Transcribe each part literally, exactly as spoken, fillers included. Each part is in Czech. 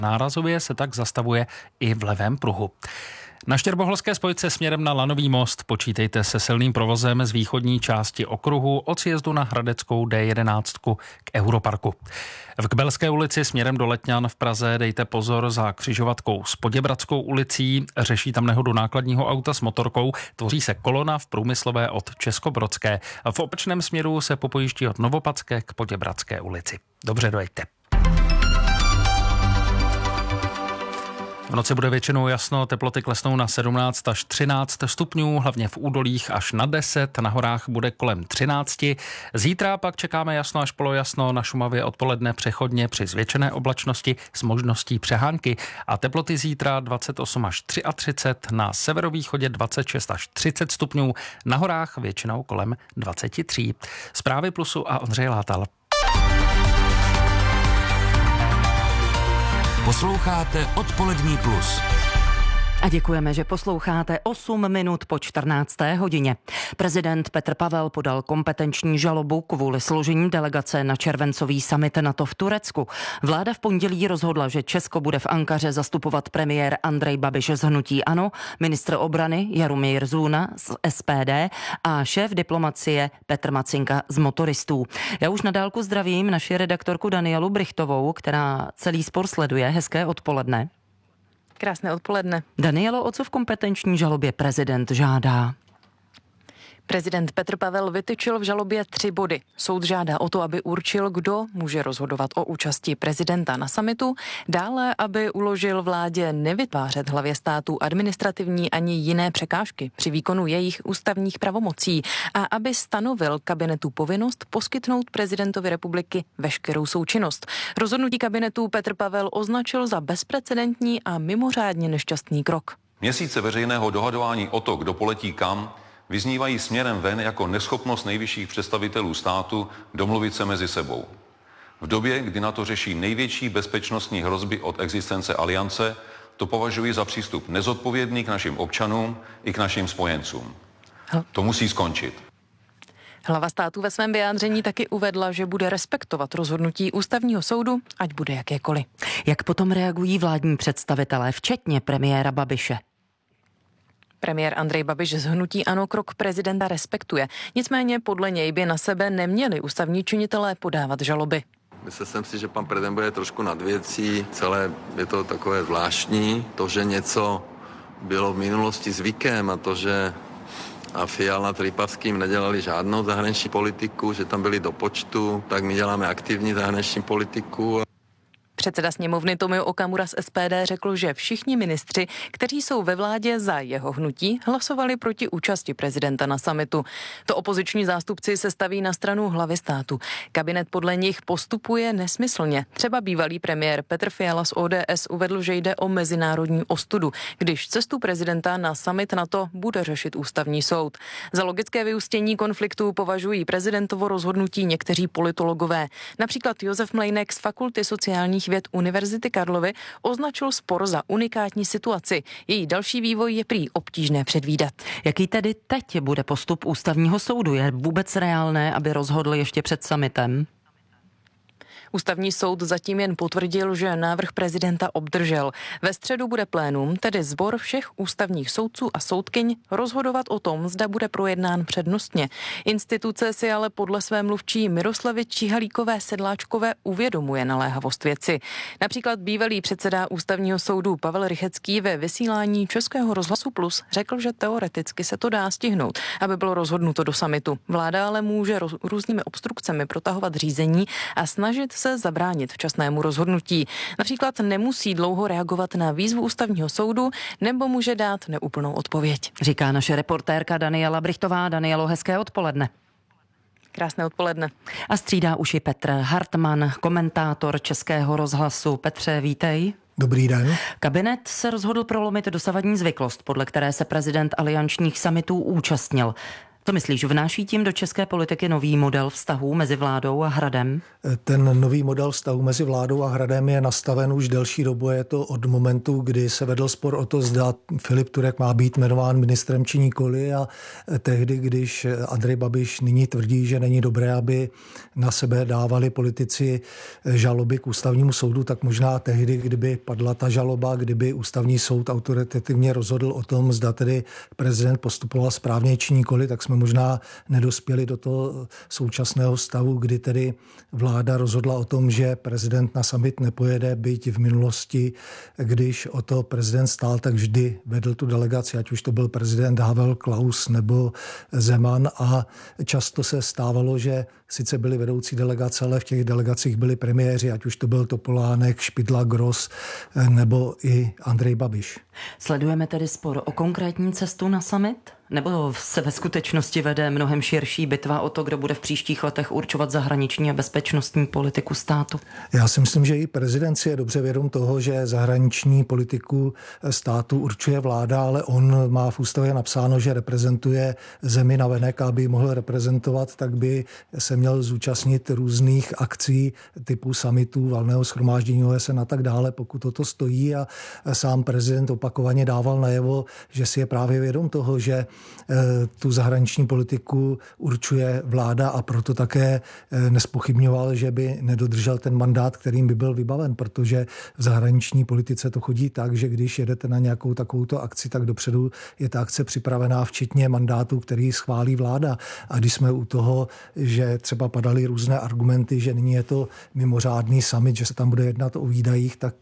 Nárazově se tak zastavuje i v levém pruhu. Na Štěrboholské spojce směrem na Lanový most počítejte se silným provozem z východní části okruhu od sjezdu na Hradeckou D jedenáct k Europarku. V Kbelské ulici směrem do Letňan v Praze dejte pozor za křižovatkou s Poděbradskou ulicí. Řeší tam nehodu nákladního auta s motorkou. Tvoří se kolona v Průmyslové od Českobrodské. V opačném směru se popojíždí od Novopadské k Poděbradské ulici. Dobře dojeďte. V noci bude většinou jasno, teploty klesnou na sedmnáct až třináct stupňů, hlavně v údolích až na deset, na horách bude kolem třináct. Zítra pak čekáme jasno až polojasno, na Šumavě odpoledne přechodně při zvětšené oblačnosti s možností přehánky a teploty zítra dvacet osm až třicet tři, na severovýchodě dvacet šest až třicet stupňů, na horách většinou kolem dvacet tři. Zprávy Plusu a Ondřej Látal. Posloucháte Odpolední plus. A děkujeme, že posloucháte osm minut po čtrnácté hodině. Prezident Petr Pavel podal kompetenční žalobu kvůli složení delegace na červencový summit NATO v Turecku. Vláda v pondělí rozhodla, že Česko bude v Ankaře zastupovat premiér Andrej Babiš z hnutí ANO, ministr obrany Jaromír Zuna z S P D a šéf diplomacie Petr Macinka z Motoristů. Já už na dálku zdravím naši redaktorku Danielu Brichtovou, která celý spor sleduje. Hezké odpoledne. Krásné odpoledne. Danielo, o co v kompetenční žalobě prezident žádá? Prezident Petr Pavel vytyčil v žalobě tři body. Soud žádá o to, aby určil, kdo může rozhodovat o účasti prezidenta na summitu, dále, aby uložil vládě nevytvářet hlavě státu administrativní ani jiné překážky při výkonu jejich ústavních pravomocí a aby stanovil kabinetu povinnost poskytnout prezidentovi republiky veškerou součinnost. Rozhodnutí kabinetu Petr Pavel označil za bezprecedentní a mimořádně nešťastný krok. Měsíce veřejného dohadování o to, kdo poletí kam, vyznívají směrem ven jako neschopnost nejvyšších představitelů státu domluvit se mezi sebou. V době, kdy NATO řeší největší bezpečnostní hrozby od existence aliance, to považuji za přístup nezodpovědný k našim občanům i k našim spojencům. To musí skončit. Hlava státu ve svém vyjádření taky uvedla, že bude respektovat rozhodnutí ústavního soudu, ať bude jakékoliv. Jak potom reagují vládní představitelé, včetně premiéra Babiše? Premiér Andrej Babiš z hnutí ANO krok prezidenta respektuje. Nicméně podle něj by na sebe neměli ústavní činitelé podávat žaloby. Myslel jsem si, že pan prezident bude trošku nad věcí, celé je to takové zvláštní. To, že něco bylo v minulosti zvykem a to, že a Fiala s Lipavským nedělali žádnou zahraniční politiku, že tam byli do počtu, tak my děláme aktivní zahraniční politiku. Předseda sněmovny Tomio Okamura z S P D řekl, že všichni ministři, kteří jsou ve vládě za jeho hnutí, hlasovali proti účasti prezidenta na summitu. To opoziční zástupci se staví na stranu hlavy státu. Kabinet podle nich postupuje nesmyslně. Třeba bývalý premiér Petr Fiala z O D S uvedl, že jde o mezinárodní ostudu, když cestu prezidenta na summit NATO bude řešit ústavní soud. Za logické vyústění konfliktu považují prezidentovo rozhodnutí někteří politologové. Například Josef Mlejnek z Fakulty sociálních věd Univerzity Karlovy označil spor za unikátní situaci. Její další vývoj je prý obtížné předvídat. Jaký tedy teď bude postup ústavního soudu? Je vůbec reálné, aby rozhodl ještě před summitem? Ústavní soud zatím jen potvrdil, že návrh prezidenta obdržel. Ve středu bude plénum, tedy sbor všech ústavních soudců a soudkyň, rozhodovat o tom, zda bude projednán přednostně. Instituce si ale podle své mluvčí Miroslavy Číhalíkové Sedláčkové uvědomuje naléhavost věci. Například bývalý předseda ústavního soudu Pavel Rychecký ve vysílání Českého rozhlasu Plus řekl, že teoreticky se to dá stihnout, aby bylo rozhodnuto do summitu. Vláda ale může roz, různými obstrukcemi protahovat řízení a snažit se zabránit včasnému rozhodnutí. Například nemusí dlouho reagovat na výzvu ústavního soudu nebo může dát neúplnou odpověď. Říká naše reportérka Daniela Brichtová. Danielo, hezké odpoledne. Krásné odpoledne. A střídá už i Petr Hartman, komentátor Českého rozhlasu. Petře, vítej. Dobrý den. Kabinet se rozhodl prolomit dosavadní zvyklost, podle které se prezident aliančních summitů účastnil. Co myslíš, vnáší tím do české politiky nový model vztahů mezi vládou a Hradem? Ten nový model vztahů mezi vládou a Hradem je nastaven už delší dobu. Je to od momentu, kdy se vedl spor o to, zda Filip Turek má být jmenován ministrem či nikoli, a tehdy, když Andrej Babiš nyní tvrdí, že není dobré, aby na sebe dávali politici žaloby k ústavnímu soudu, tak možná tehdy, kdyby padla ta žaloba, kdyby ústavní soud autoritativně rozhodl o tom, zda tedy prezident postupoval správně či nikoli, tak jsme možná nedospěli do toho současného stavu, kdy tedy vláda rozhodla o tom, že prezident na summit nepojede, byť v minulosti, když o to prezident stál, tak vždy vedl tu delegaci, ať už to byl prezident Havel, Klaus nebo Zeman, a často se stávalo, že sice byli vedoucí delegace, ale v těch delegacích byli premiéři, ať už to byl Topolánek, Špidla, Gross nebo i Andrej Babiš. Sledujeme tedy spor o konkrétní cestu na summit? Nebo se ve skutečnosti vede mnohem širší bitva o to, kdo bude v příštích letech určovat zahraniční a bezpečnostní politiku státu? Já si myslím, že i prezident si je dobře vědom toho, že zahraniční politiku státu určuje vláda, ale on má v ústavě napsáno, že reprezentuje zemi navenek, a aby mohl reprezentovat, tak by se měl zúčastnit různých akcí typu summitů, valného shromáždění O S N a tak dále, pokud toto stojí, a sám prezident opakovaně dával najevo, že si je právě vědom toho, že tu zahraniční politiku určuje vláda, a proto také nespochybňoval, že by nedodržel ten mandát, kterým by byl vybaven, protože v zahraniční politice to chodí tak, že když jedete na nějakou takovouto akci, tak dopředu je ta akce připravená včetně mandátu, který schválí vláda. A když jsme u toho, že třeba padaly různé argumenty, že nyní je to mimořádný summit, že se tam bude jednat o výdajích, tak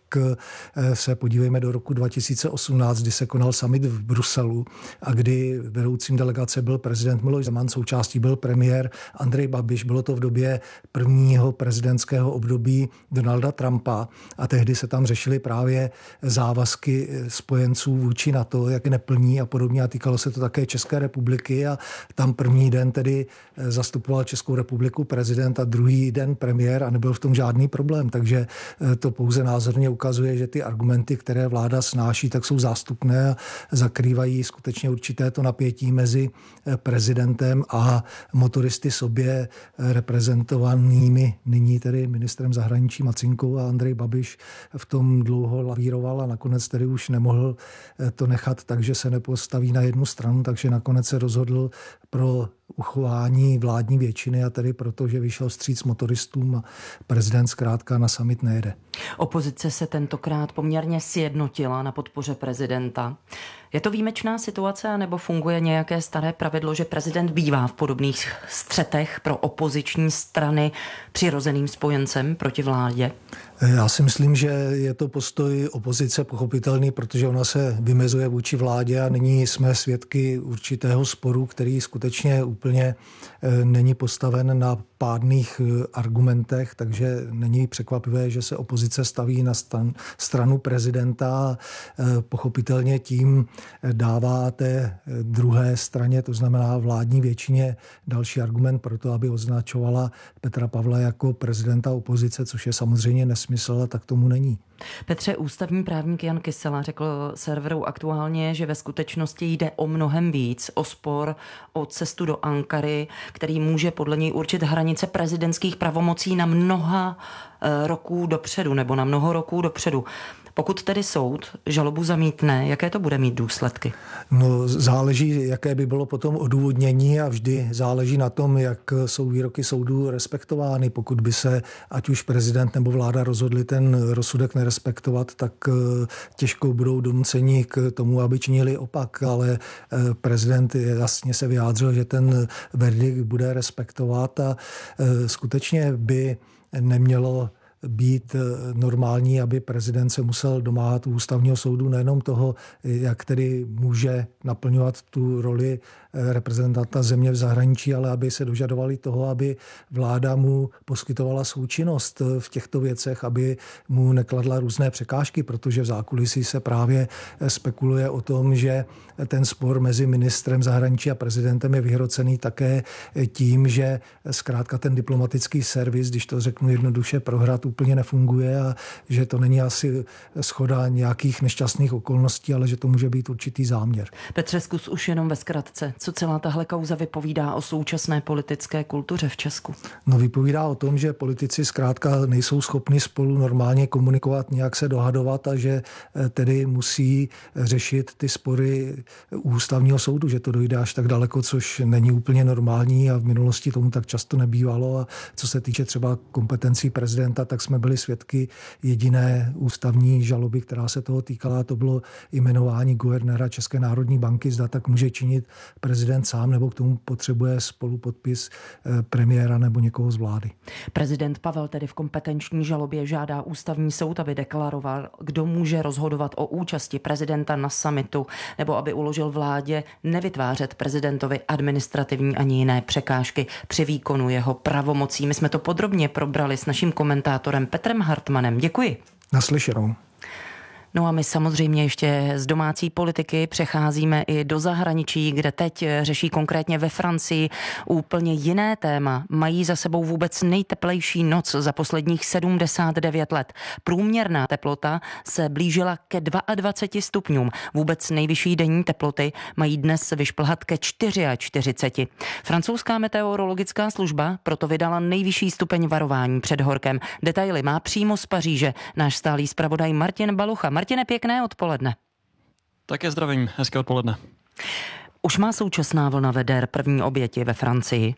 se podívejme do roku dva tisíce osmnáct, kdy se konal summit v Bruselu a kdy vedoucím delegace byl prezident Miloš Zeman, součástí byl premiér Andrej Babiš. Bylo to v době prvního prezidentského období Donalda Trumpa, a tehdy se tam řešily právě závazky spojenců vůči NATO, jak je neplní a podobně, a týkalo se to také České republiky, a tam první den tedy zastupoval Českou republiku prezident a druhý den premiér, a nebyl v tom žádný problém. Takže to pouze názorně ukazuje, že ty argumenty, které vláda snáší, tak jsou zástupné a zakrývají skutečně určité to napětí mezi prezidentem a motoristy sobě reprezentovanými nyní tedy ministrem zahraničí Macinkou, a Andrej Babiš v tom dlouho lavíroval a nakonec tedy už nemohl to nechat, takže se nepostaví na jednu stranu, takže nakonec se rozhodl pro uchování vládní většiny, a tedy proto, že vyšel vstříc motoristům, a prezident zkrátka na summit nejede. Opozice se tentokrát poměrně sjednotila na podpoře prezidenta. Je to výjimečná situace, nebo funguje nějaké staré pravidlo, že prezident bývá v podobných střetech pro opoziční strany přirozeným spojencem proti vládě? Já si myslím, že je to postoj opozice pochopitelný, protože ona se vymezuje vůči vládě, a nyní jsme svědky určitého sporu, který skutečně úplně není postaven na pádných argumentech, takže není překvapivé, že se opozice staví na stan, stranu prezidenta. Pochopitelně tím dává té druhé straně, to znamená vládní většině, další argument pro to, aby označovala Petra Pavla jako prezidenta opozice, což je samozřejmě nesmysl, a tak tomu není. Petře, ústavní právník Jan Kysela řekl serveru Aktuálně, že ve skutečnosti jde o mnohem víc, o spor, o cestu do Ankary, který může podle něj určit hranice prezidentských pravomocí na mnoha roků dopředu, nebo na mnoho roků dopředu. Pokud tedy soud žalobu zamítne, jaké to bude mít důsledky? No, záleží, jaké by bylo potom odůvodnění, a vždy záleží na tom, jak jsou výroky soudu respektovány. Pokud by se ať už prezident nebo vláda rozhodli ten rozsudek nerespektovat, tak těžko budou donuceni k tomu, aby činili opak, ale prezident jasně se vyjádřil, že ten verdikt bude respektovat, a skutečně by nemělo být normální, aby prezident se musel domáhat u ústavního soudu nejenom toho, jak tedy může naplňovat tu roli reprezentanta země v zahraničí, ale aby se dožadovali toho, aby vláda mu poskytovala součinnost v těchto věcech, aby mu nekladla různé překážky, protože v zákulisí se právě spekuluje o tom, že ten spor mezi ministrem zahraničí a prezidentem je vyhrocený také tím, že zkrátka ten diplomatický servis, když to řeknu jednoduše, prohrát to úplně nefunguje a že to není asi shoda nějakých nešťastných okolností, ale že to může být určitý záměr. Petře Skus, už jenom ve zkratce, co celá tahle kauza vypovídá o současné politické kultuře v Česku? No, vypovídá o tom, že politici zkrátka nejsou schopni spolu normálně komunikovat, nějak se dohadovat a že tedy musí řešit ty spory u ústavního soudu, že to dojde až tak daleko, což není úplně normální a v minulosti tomu tak často nebývalo. A co se týče třeba kompetencí prezidenta, tak jsme byli svědky jediné ústavní žaloby, která se toho týkala, to bylo jmenování guvernéra České národní banky, zda tak může činit prezident sám, nebo k tomu potřebuje spolupodpis premiéra nebo někoho z vlády. Prezident Pavel tedy v kompetenční žalobě žádá ústavní soud, aby deklaroval, kdo může rozhodovat o účasti prezidenta na summitu, nebo aby uložil vládě nevytvářet prezidentovi administrativní ani jiné překážky při výkonu jeho pravomocí. My jsme to podrobně probrali s naším komentátorem Petrem Hartmanem. Děkuji. Naslyšenou. No a my samozřejmě ještě z domácí politiky přecházíme i do zahraničí, kde teď řeší konkrétně ve Francii úplně jiné téma. Mají za sebou vůbec nejteplejší noc za posledních sedmdesát devět let. Průměrná teplota se blížila ke dvaceti dvěma stupňům. Vůbec nejvyšší denní teploty mají dnes vyšplhat ke čtyřiceti čtyři. Francouzská meteorologická služba proto vydala nejvyšší stupeň varování před horkem. Detaily má přímo z Paříže náš stálý zpravodaj Martin Balucha. Martine, pěkné odpoledne. Také zdravím, hezké odpoledne. Už má současná vlna veder první oběti ve Francii?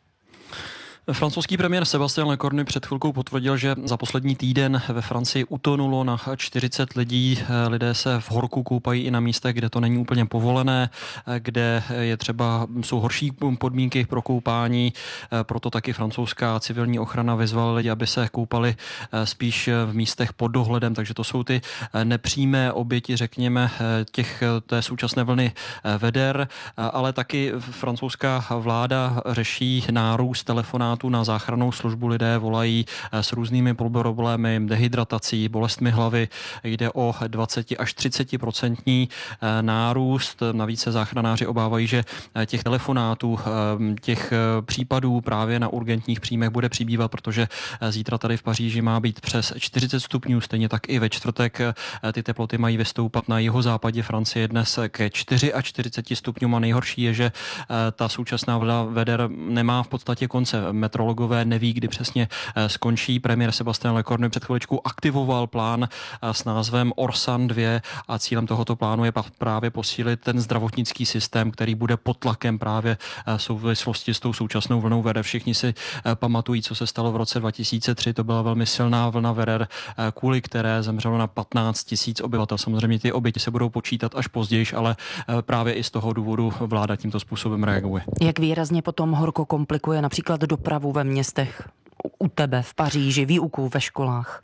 Francouzský premiér Sébastien Lecornu před chvilkou potvrdil, že za poslední týden ve Francii utonulo na čtyřicet lidí. Lidé se v horku koupají i na místech, kde to není úplně povolené, kde je třeba, jsou horší podmínky pro koupání. Proto taky francouzská civilní ochrana vyzvala lidi, aby se koupali spíš v místech pod dohledem. Takže to jsou ty nepřímé oběti, řekněme, těch té současné vlny veder, ale taky francouzská vláda řeší nárůst telefonátů na záchrannou službu. Lidé volají s různými problémy, dehydratací, bolestmi hlavy. Jde o dvacet až třicet procentní nárůst. Navíc se záchranáři obávají, že těch telefonátů, těch případů právě na urgentních příjmech bude přibývat, protože zítra tady v Paříži má být přes čtyřicet stupňů, stejně tak i ve čtvrtek. Ty teploty mají vystoupat na jihozápadě Francie dnes ke čtyřiceti čtyři stupňům a nejhorší je, že ta současná vlna veder nemá v podstatě konce. Meteorologové neví, kdy přesně skončí. Premiér Sébastien Lecornu před chviličkou aktivoval plán s názvem Orsan dva a cílem tohoto plánu je právě posílit ten zdravotnický systém, který bude pod tlakem právě v souvislosti s tou současnou vlnou veder. Všichni si pamatují, co se stalo v roce dva tisíce tři. To byla velmi silná vlna veder, kvůli které zemřelo na patnáct tisíc obyvatel. Samozřejmě ty oběti se budou počítat až později, ale právě i z toho důvodu vláda tímto způsobem reaguje. Jak výrazně potom horko komplikuje například dopravu ve městech, u tebe v Paříži, výuku ve školách?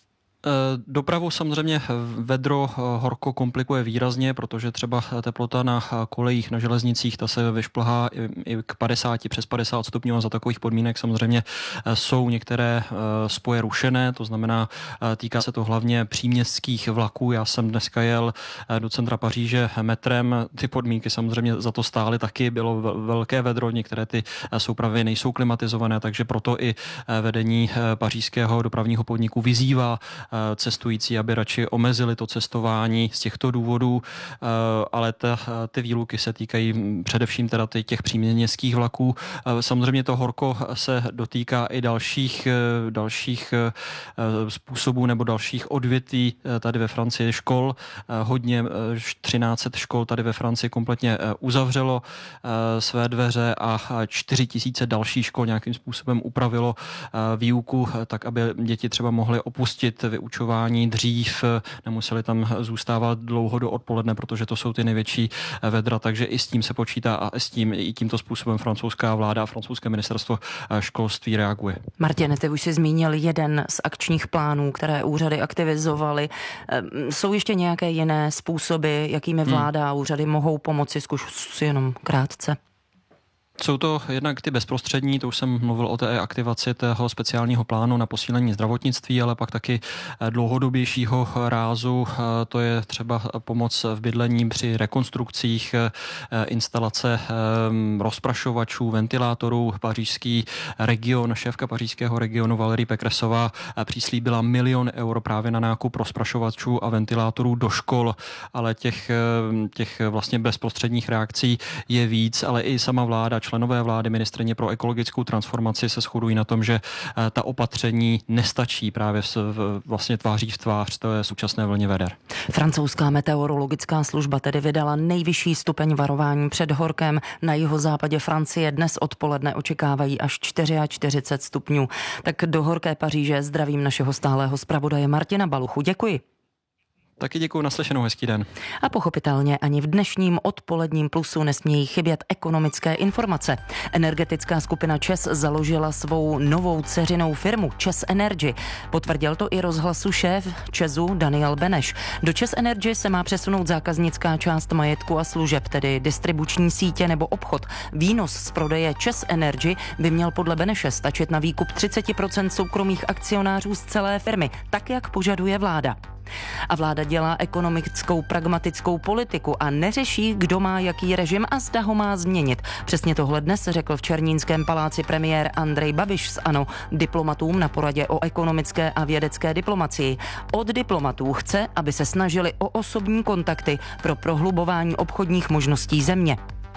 Dopravu samozřejmě vedro horko komplikuje výrazně, protože třeba teplota na kolejích, na železnicích, ta se vyšplhá i k padesáti, přes padesát stupňů a za takových podmínek samozřejmě jsou některé spoje rušené, to znamená, týká se to hlavně příměstských vlaků. Já jsem dneska jel do centra Paříže metrem, ty podmínky samozřejmě za to stály taky, bylo velké vedro, některé ty soupravy nejsou klimatizované, takže proto i vedení pařížského dopravního podniku vyzývá cestující, aby radši omezili to cestování z těchto důvodů, ale ta, ty výluky se týkají především teda těch příměstských vlaků. Samozřejmě to horko se dotýká i dalších, dalších způsobů nebo dalších odvětví tady ve Francii, škol. Hodně třináct set škol tady ve Francii kompletně uzavřelo své dveře a čtyři tisíce dalších škol nějakým způsobem upravilo výuku tak, aby děti třeba mohly opustit vyučování dřív, nemuseli tam zůstávat dlouho do odpoledne, protože to jsou ty největší vedra, takže i s tím se počítá a s tím i tímto způsobem francouzská vláda a francouzské ministerstvo školství reaguje. Martine, ty už jsi zmínil jeden z akčních plánů, které úřady aktivizovaly. Jsou ještě nějaké jiné způsoby, jakými vláda a úřady mohou pomoci? Zkuš jenom krátce. Jsou to jednak ty bezprostřední, to už jsem mluvil o té aktivaci tého speciálního plánu na posílení zdravotnictví, ale pak taky dlouhodobějšího rázu, to je třeba pomoc v bydlení při rekonstrukcích, instalace rozprašovačů, ventilátorů. Pařížský region, šéfka pařížského regionu Valérie Pécressová přislíbila milion eur právě na nákup rozprašovačů a ventilátorů do škol, ale těch, těch vlastně bezprostředních reakcí je víc, ale i sama vláda, členové vlády, ministryně pro ekologickou transformaci se shodují na tom, že ta opatření nestačí právě vlastně tváří v tvář té současné vlně veder. Francouzská meteorologická služba tedy vydala nejvyšší stupeň varování před horkem. Na jihozápadě Francie dnes odpoledne očekávají až čtyřicet čtyři stupňů. Tak do horké Paříže zdravím našeho stálého zpravodaje Martina Baluchu. Děkuji. Taky děkuji, naslyšenou, hezký den. A pochopitelně ani v dnešním odpoledním plusu nesmějí chybět ekonomické informace. Energetická skupina ČEZ založila svou novou dceřinou firmu ČEZ Energy. Potvrdil to i rozhlasu šéf ČEZu Daniel Beneš. Do ČEZ Energy se má přesunout zákaznická část majetku a služeb, tedy distribuční sítě nebo obchod. Výnos z prodeje ČEZ Energy by měl podle Beneše stačit na výkup třicet procent soukromých akcionářů z celé firmy, tak jak požaduje vláda. A vláda dělá ekonomickou pragmatickou politiku a neřeší, kdo má jaký režim a zda ho má změnit. Přesně tohle dnes řekl v Černínském paláci premiér Andrej Babiš z ANO diplomatům na poradě o ekonomické a vědecké diplomacii. Od diplomatů chce, aby se snažili o osobní kontakty pro prohlubování obchodních možností země.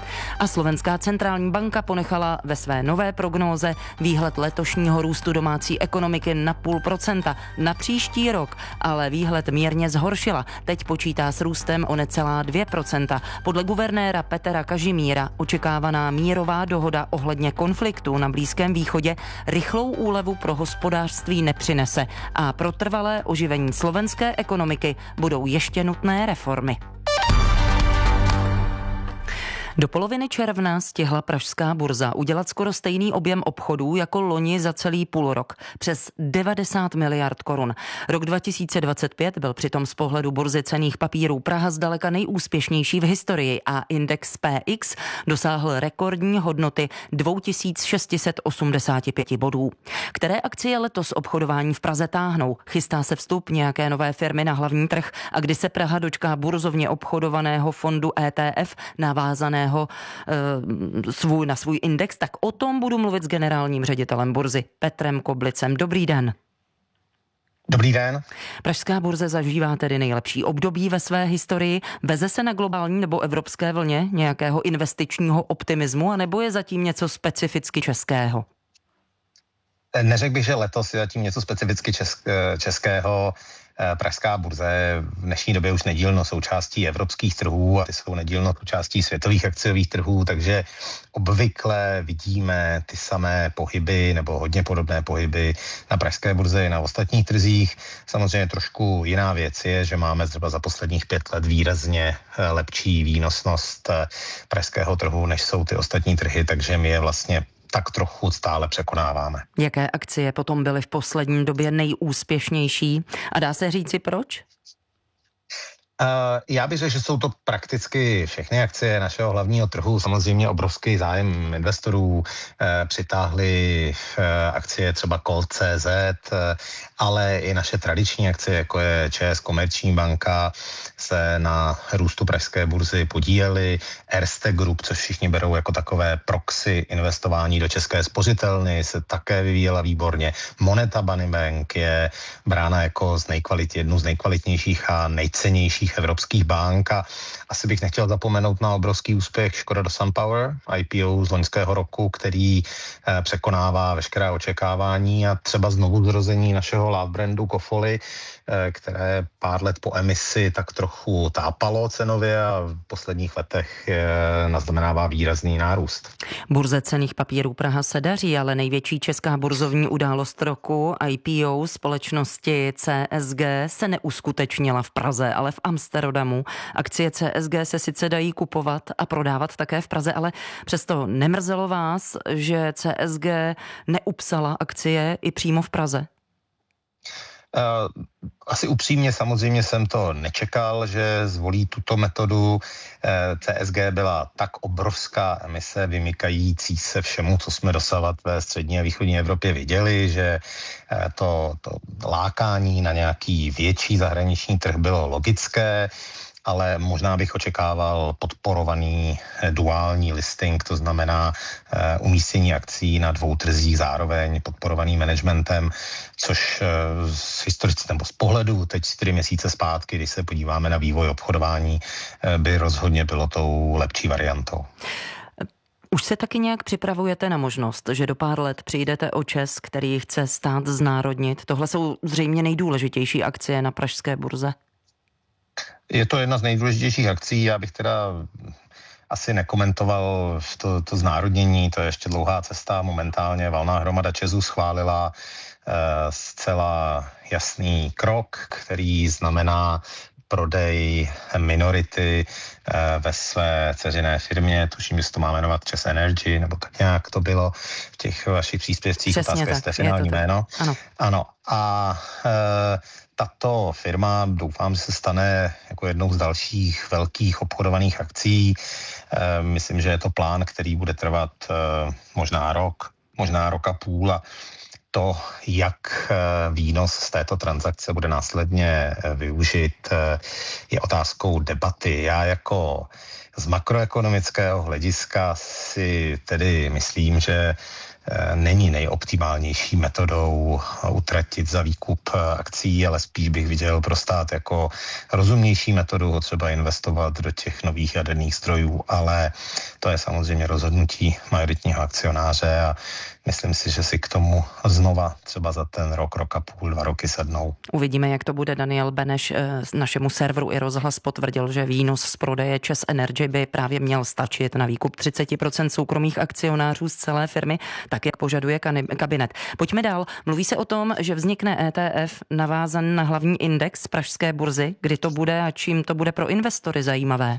A Slovenská centrální banka ponechala ve své nové prognóze výhled letošního růstu domácí ekonomiky na půl procenta na příští rok, ale výhled mírně zhoršila. Teď počítá s růstem o necelá dvě procenta. Podle guvernéra Petera Kažimíra očekávaná mírová dohoda ohledně konfliktu na Blízkém východě rychlou úlevu pro hospodářství nepřinese a pro trvalé oživení slovenské ekonomiky budou ještě nutné reformy. Do poloviny června stihla pražská burza udělat skoro stejný objem obchodů jako loni za celý půlrok, přes devadesát miliard korun. Rok dva tisíce dvacet pět byl přitom z pohledu burzy cenných papírů Praha zdaleka nejúspěšnější v historii a index P X dosáhl rekordní hodnoty dva tisíce šest set osmdesát pět bodů. Které akcie letos obchodování v Praze táhnou? Chystá se vstup nějaké nové firmy na hlavní trh a kdy se Praha dočká burzovně obchodovaného fondu E T F navázaného Svůj, na svůj index, tak o tom budu mluvit s generálním ředitelem burzy Petrem Koblicem. Dobrý den. Dobrý den. Pražská burze zažívá tedy nejlepší období ve své historii. Veze se na globální nebo evropské vlně nějakého investičního optimismu, anebo je zatím něco specificky českého? Neřekl bych, že letos je zatím něco specificky českého. Pražská burza je v dnešní době už nedílnou součástí evropských trhů a ty jsou nedílnou součástí světových akciových trhů, takže obvykle vidíme ty samé pohyby nebo hodně podobné pohyby na pražské burze i na ostatních trzích. Samozřejmě trošku jiná věc je, že máme zhruba za posledních pět let výrazně lepší výnosnost pražského trhu, než jsou ty ostatní trhy, takže my je vlastně tak trochu stále překonáváme. Jaké akcie potom byly v poslední době nejúspěšnější? A dá se říci proč? Uh, já bych řekl, že jsou to prakticky všechny akcie našeho hlavního trhu. Samozřejmě obrovský zájem investorů uh, přitáhly uh, akcie třeba Colt tečka cé zet, uh, ale i naše tradiční akcie, jako je ČS Komerční banka, se na růstu pražské burzy podílely. Erste Group, což všichni berou jako takové proxy investování do české spořitelny, se také vyvíjela výborně. Moneta Money Bank je brána jako z nejkvalit, jednu z nejkvalitnějších a nejcennějších evropských bank a asi bych nechtěl zapomenout na obrovský úspěch Škoda do SunPower, I P O z loňského roku, který eh, překonává veškerá očekávání a třeba znovu zrození našeho love brandu Kofoli, eh, které pár let po emisi tak trochu tápalo cenově a v posledních letech eh, naznamenává výrazný nárůst. Burze cenných papírů Praha se daří, ale největší česká burzovní událost roku I P O společnosti C S G se neuskutečnila v Praze, ale v Amsterdamu. Akcie C S G se sice dají kupovat a prodávat také v Praze, ale přesto nemrzelo vás, že C S G neupsala akcie i přímo v Praze? Asi upřímně samozřejmě jsem to nečekal, že zvolí tuto metodu. C S G byla tak obrovská emise, vymykající se všemu, co jsme dosavat ve střední a východní Evropě viděli, že to, to lákání na nějaký větší zahraniční trh bylo logické, ale možná bych očekával podporovaný duální listing, to znamená uh, umístění akcí na dvou trzích zároveň, podporovaný managementem, což uh, z historicky nebo z pohledu teď čtyři měsíce zpátky, když se podíváme na vývoj obchodování, uh, by rozhodně bylo tou lepší variantou. Už se taky nějak připravujete na možnost, že do pár let přijdete o ČEZ, který chce stát znárodnit? Tohle jsou zřejmě nejdůležitější akcie na pražské burze. Je to jedna z nejdůležitějších akcí, já bych teda asi nekomentoval to, to znárodnění, to je ještě dlouhá cesta, momentálně valná hromada ČEZu schválila eh, zcela jasný krok, který znamená prodej minority eh, ve své dceřiné firmě, tuším, že se to má jmenovat ČEZ Energy, nebo tak nějak to bylo v těch vašich příspěvcích, otázka, jestli finální jméno. Ano. Ano. A eh, tato firma, doufám, že se stane jako jednou z dalších velkých obchodovaných akcí. E, myslím, že je to plán, který bude trvat e, možná rok, možná rok a půl a to, jak výnos z této transakce bude následně využit, je otázkou debaty. Já jako z makroekonomického hlediska si tedy myslím, že není nejoptimálnější metodou utratit za výkup akcí, ale spíš bych viděl pro stát jako rozumnější metodu třeba investovat do těch nových jaderných zdrojů, ale to je samozřejmě rozhodnutí majoritního akcionáře a myslím si, že si k tomu znova třeba za ten rok, rok a půl, dva roky sednou. Uvidíme, jak to bude. Daniel Beneš našemu serveru i Rozhlas potvrdil, že výnos z prodeje ČEZ Energy by právě měl stačit na výkup třicet procent soukromých akcionářů z celé firmy, tak jak požaduje kabinet. Pojďme dál. Mluví se o tom, že vznikne E T F navázaný na hlavní index pražské burzy. Kdy to bude a čím to bude pro investory zajímavé?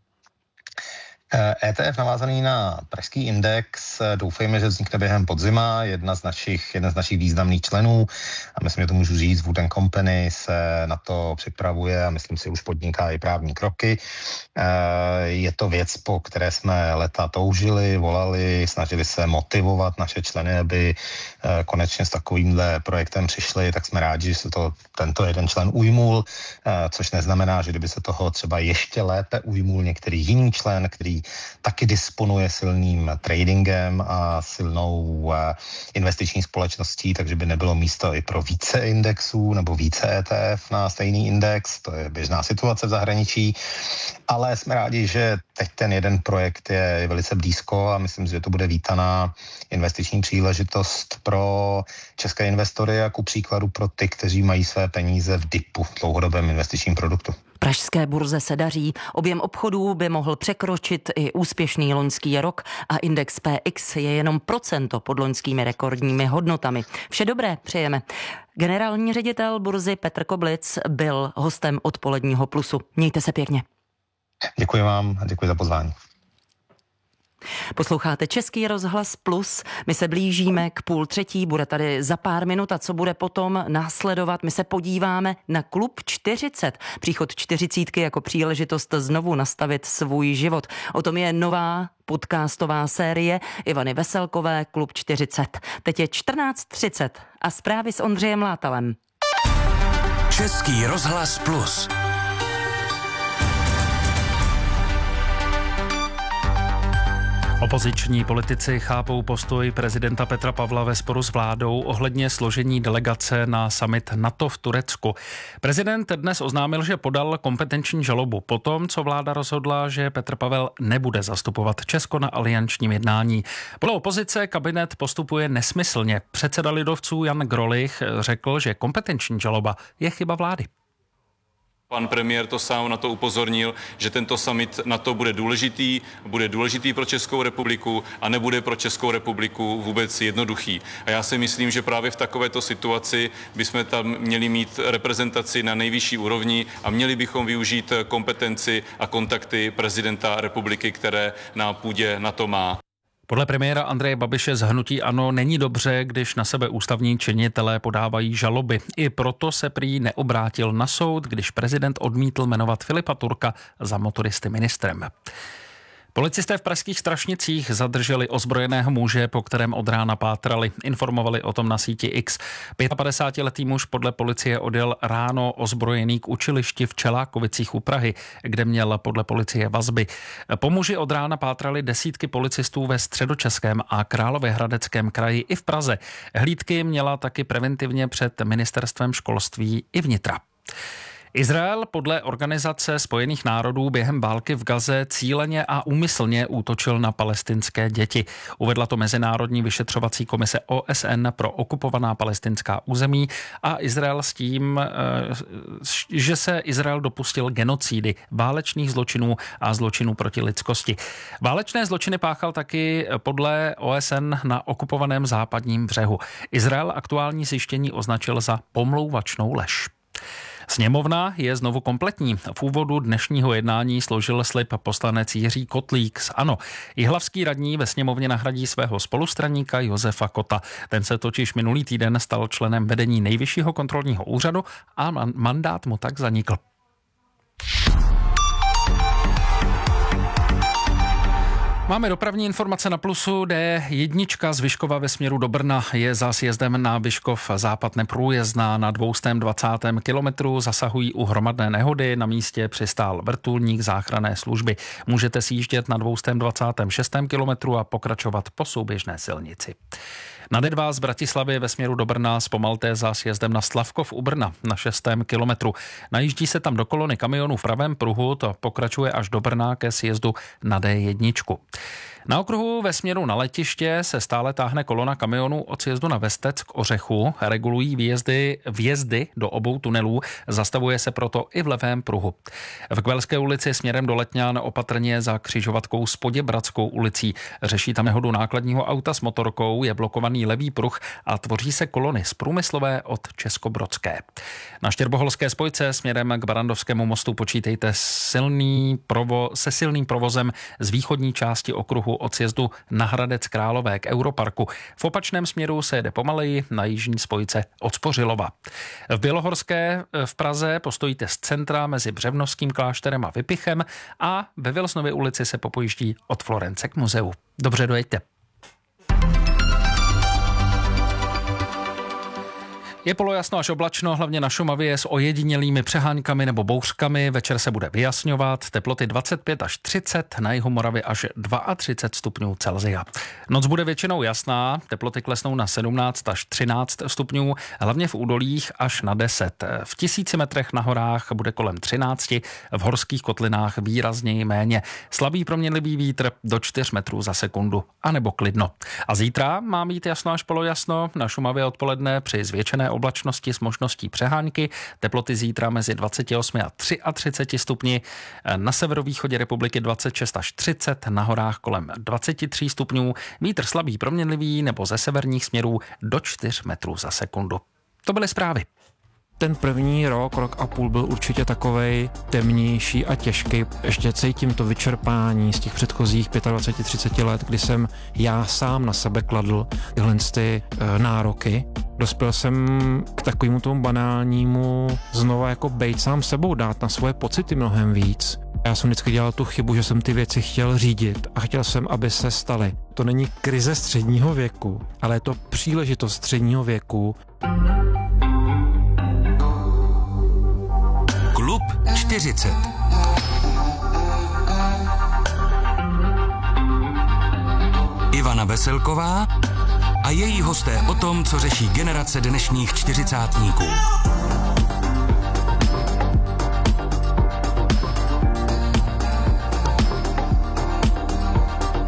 E T F navázaný na pražský index, doufejme, že vznikne během podzima, jedna z našich, jeden z našich významných členů, a myslím, že to můžu říct, Wood and Company se na to připravuje a myslím si, už podniká i právní kroky. Je to věc, po které jsme leta toužili, volali, snažili se motivovat naše členy, aby konečně s takovýmhle projektem přišli, tak jsme rádi, že se to tento jeden člen ujmul, což neznamená, že kdyby se toho třeba ještě lépe ujmul některý jiný člen, který taky disponuje silným tradingem a silnou investiční společností, takže by nebylo místo i pro více indexů nebo více E T F na stejný index. To je běžná situace v zahraničí, ale jsme rádi, že teď ten jeden projekt je velice blízko a myslím, že to bude vítaná investiční příležitost pro české investory a ku příkladu pro ty, kteří mají své peníze v dipu, v dlouhodobém investičním produktu. Pražské burze se daří, objem obchodů by mohl překročit i úspěšný loňský rok a index P X je jenom procento pod loňskými rekordními hodnotami. Vše dobré přejeme. Generální ředitel burzy Petr Koblic byl hostem odpoledního Plusu. Mějte se pěkně. Děkuji vám a děkuji za pozvání. Posloucháte Český rozhlas Plus, my se blížíme k půl třetí, bude tady za pár minut a co bude potom následovat, my se podíváme na Klub čtyřicet, příchod čtyřicítky jako příležitost znovu nastavit svůj život. O tom je nová podcastová série Ivany Veselkové Klub čtyřicet. Teď je čtrnáct třicet a zprávy s Ondřejem Látalem. Český rozhlas Plus. Opoziční politici chápou postoj prezidenta Petra Pavla ve sporu s vládou ohledně složení delegace na summit NATO v Turecku. Prezident dnes oznámil, že podal kompetenční žalobu po tom, co vláda rozhodla, že Petr Pavel nebude zastupovat Česko na aliančním jednání. Podle opozice kabinet postupuje nesmyslně. Předseda lidovců Jan Grolich řekl, že kompetenční žaloba je chyba vlády. Pan premiér to sám na to upozornil, že tento summit NATO bude důležitý, bude důležitý pro Českou republiku a nebude pro Českou republiku vůbec jednoduchý. A já si myslím, že právě v takovéto situaci bychom tam měli mít reprezentaci na nejvyšší úrovni a měli bychom využít kompetenci a kontakty prezidenta republiky, které na půdě NATO má. Podle premiéra Andreje Babiše z hnutí ANO není dobře, když na sebe ústavní činitelé podávají žaloby. I proto se prý neobrátil na soud, když prezident odmítl jmenovat Filipa Turka za motoristy ministrem. Policisté v pražských Strašnicích zadrželi ozbrojeného muže, po kterém od rána pátrali. Informovali o tom na síti X. padesátipětiletý muž podle policie odjel ráno ozbrojený k učilišti v Čelákovicích u Prahy, kde měl podle policie vazby. Po muži od rána pátrali desítky policistů ve Středočeském a Královéhradeckém kraji i v Praze. Hlídky měla taky preventivně před ministerstvem školství i vnitra. Izrael podle Organizace spojených národů během války v Gaze cíleně a úmyslně útočil na palestinské děti. Uvedla to Mezinárodní vyšetřovací komise O S N pro okupovaná palestinská území a Izrael s tím, že se Izrael dopustil genocidy, válečných zločinů a zločinů proti lidskosti. Válečné zločiny páchal taky podle O S N na okupovaném západním břehu. Izrael aktuální zjištění označil za pomlouvačnou lež. Sněmovna je znovu kompletní. V úvodu dnešního jednání složil slib poslanec Jiří Kotlík z ANO. Jihlavský radní ve sněmovně nahradí svého spolustraníka Josefa Kota. Ten se totiž minulý týden stal členem vedení Nejvyššího kontrolního úřadu a mandát mu tak zanikl. Máme dopravní informace na Plusu. D jedna z Vyškova ve směru do Brna je za sjezdem na Vyškov západ neprůjezdná. Na dvě stě dvacátém kilometru zasahují u hromadné nehody. Na místě přistál vrtulník záchranné služby. Můžete sjíždět na dvě stě dvacátém šestém kilometru a pokračovat po souběžné silnici. Na D dva z Bratislavy ve směru do Brna zpomalte za sjezdem na Slavkov u Brna na šestém kilometru. Najíždí se tam do kolony kamionů v pravém pruhu, to pokračuje až do Brna ke sjezdu na D jedna. Na okruhu ve směru na letiště se stále táhne kolona kamionů od sjezdu na Vestec k Ořechu. Regulují výjezdy, vjezdy do obou tunelů, zastavuje se proto i v levém pruhu. V Kvelské ulici směrem do Letňan opatrně za křižovatkou s Poděbradskou ulicí. Řeší tam nehodu nákladního auta s motorkou, je blokovaný levý pruh a tvoří se kolony z Průmyslové od Českobrodské. Na Štěrboholské spojce směrem k Barandovskému mostu počítejte silný provo, se silným provozem z východní části okruhu od sjezdu na Hradec Králové k Europarku. V opačném směru se jede pomaleji na jižní spojce od Spořilova. V Bělohorské v Praze postojíte z centra mezi Břevnovským klášterem a Vypichem a ve Vilsnově ulici se popojíždí od Florence k muzeu. Dobře dojeďte. Je polojasno až oblačno, hlavně na Šumavě s ojedinělými přeháňkami nebo bouřkami. Večer se bude vyjasňovat, teploty dvacet pět až třicet, na jihu Moravy až třicet dva stupňů Celsia. Noc bude většinou jasná, teploty klesnou na sedmnáct až třináct stupňů, hlavně v údolích až na deset. V tisíci metrech na horách bude kolem třináct, v horských kotlinách výrazněji méně. Slabý proměnlivý vítr do čtyř metrů za sekundu, anebo klidno. A zítra má být jasno až polojasno, na Šumavě odpoledne při zvětšené oblačnosti s možností přehánky, teploty zítra mezi dvacet osm a třicet tři stupni, na severovýchodě republiky dvacet šest až třicet, na horách kolem dvacet tři stupňů, vítr slabý proměnlivý nebo ze severních směrů do čtyř metrů za sekundu. To byly zprávy. Ten první rok, rok a půl byl určitě takovej temnější a těžký. Ještě cítím to vyčerpání z těch předchozích dvacet pět třicet let, kdy jsem já sám na sebe kladl tyhle ty e, nároky. Dospěl jsem k takovému tomu banálnímu znova jako bejt sám sebou, dát na svoje pocity mnohem víc. Já jsem vždycky dělal tu chybu, že jsem ty věci chtěl řídit a chtěl jsem, aby se staly. To není krize středního věku, ale je to příležitost středního věku. Klub čtyřicet. Ivana Veselková a její hosté o tom, co řeší generace dnešních čtyřicátníků.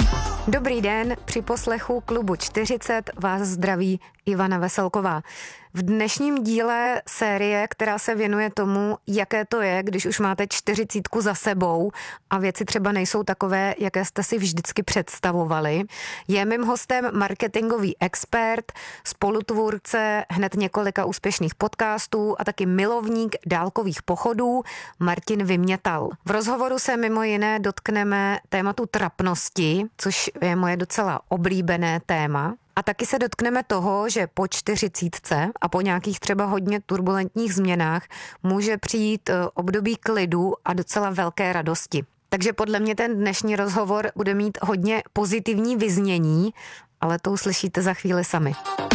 Dobrý den, při poslechu Klubu čtyřicet vás zdraví Ivana Veselková. V dnešním díle série, která se věnuje tomu, jaké to je, když už máte čtyřicítku za sebou a věci třeba nejsou takové, jaké jste si vždycky představovali, je mým hostem marketingový expert, spolutvůrce hned několika úspěšných podcastů a taky milovník dálkových pochodů Martin Vymětal. V rozhovoru se mimo jiné dotkneme tématu trapnosti, což je moje docela oblíbené téma. A taky se dotkneme toho, že po čtyřicítce a po nějakých třeba hodně turbulentních změnách může přijít období klidu a docela velké radosti. Takže podle mě ten dnešní rozhovor bude mít hodně pozitivní vyznění, ale to uslyšíte za chvíli sami.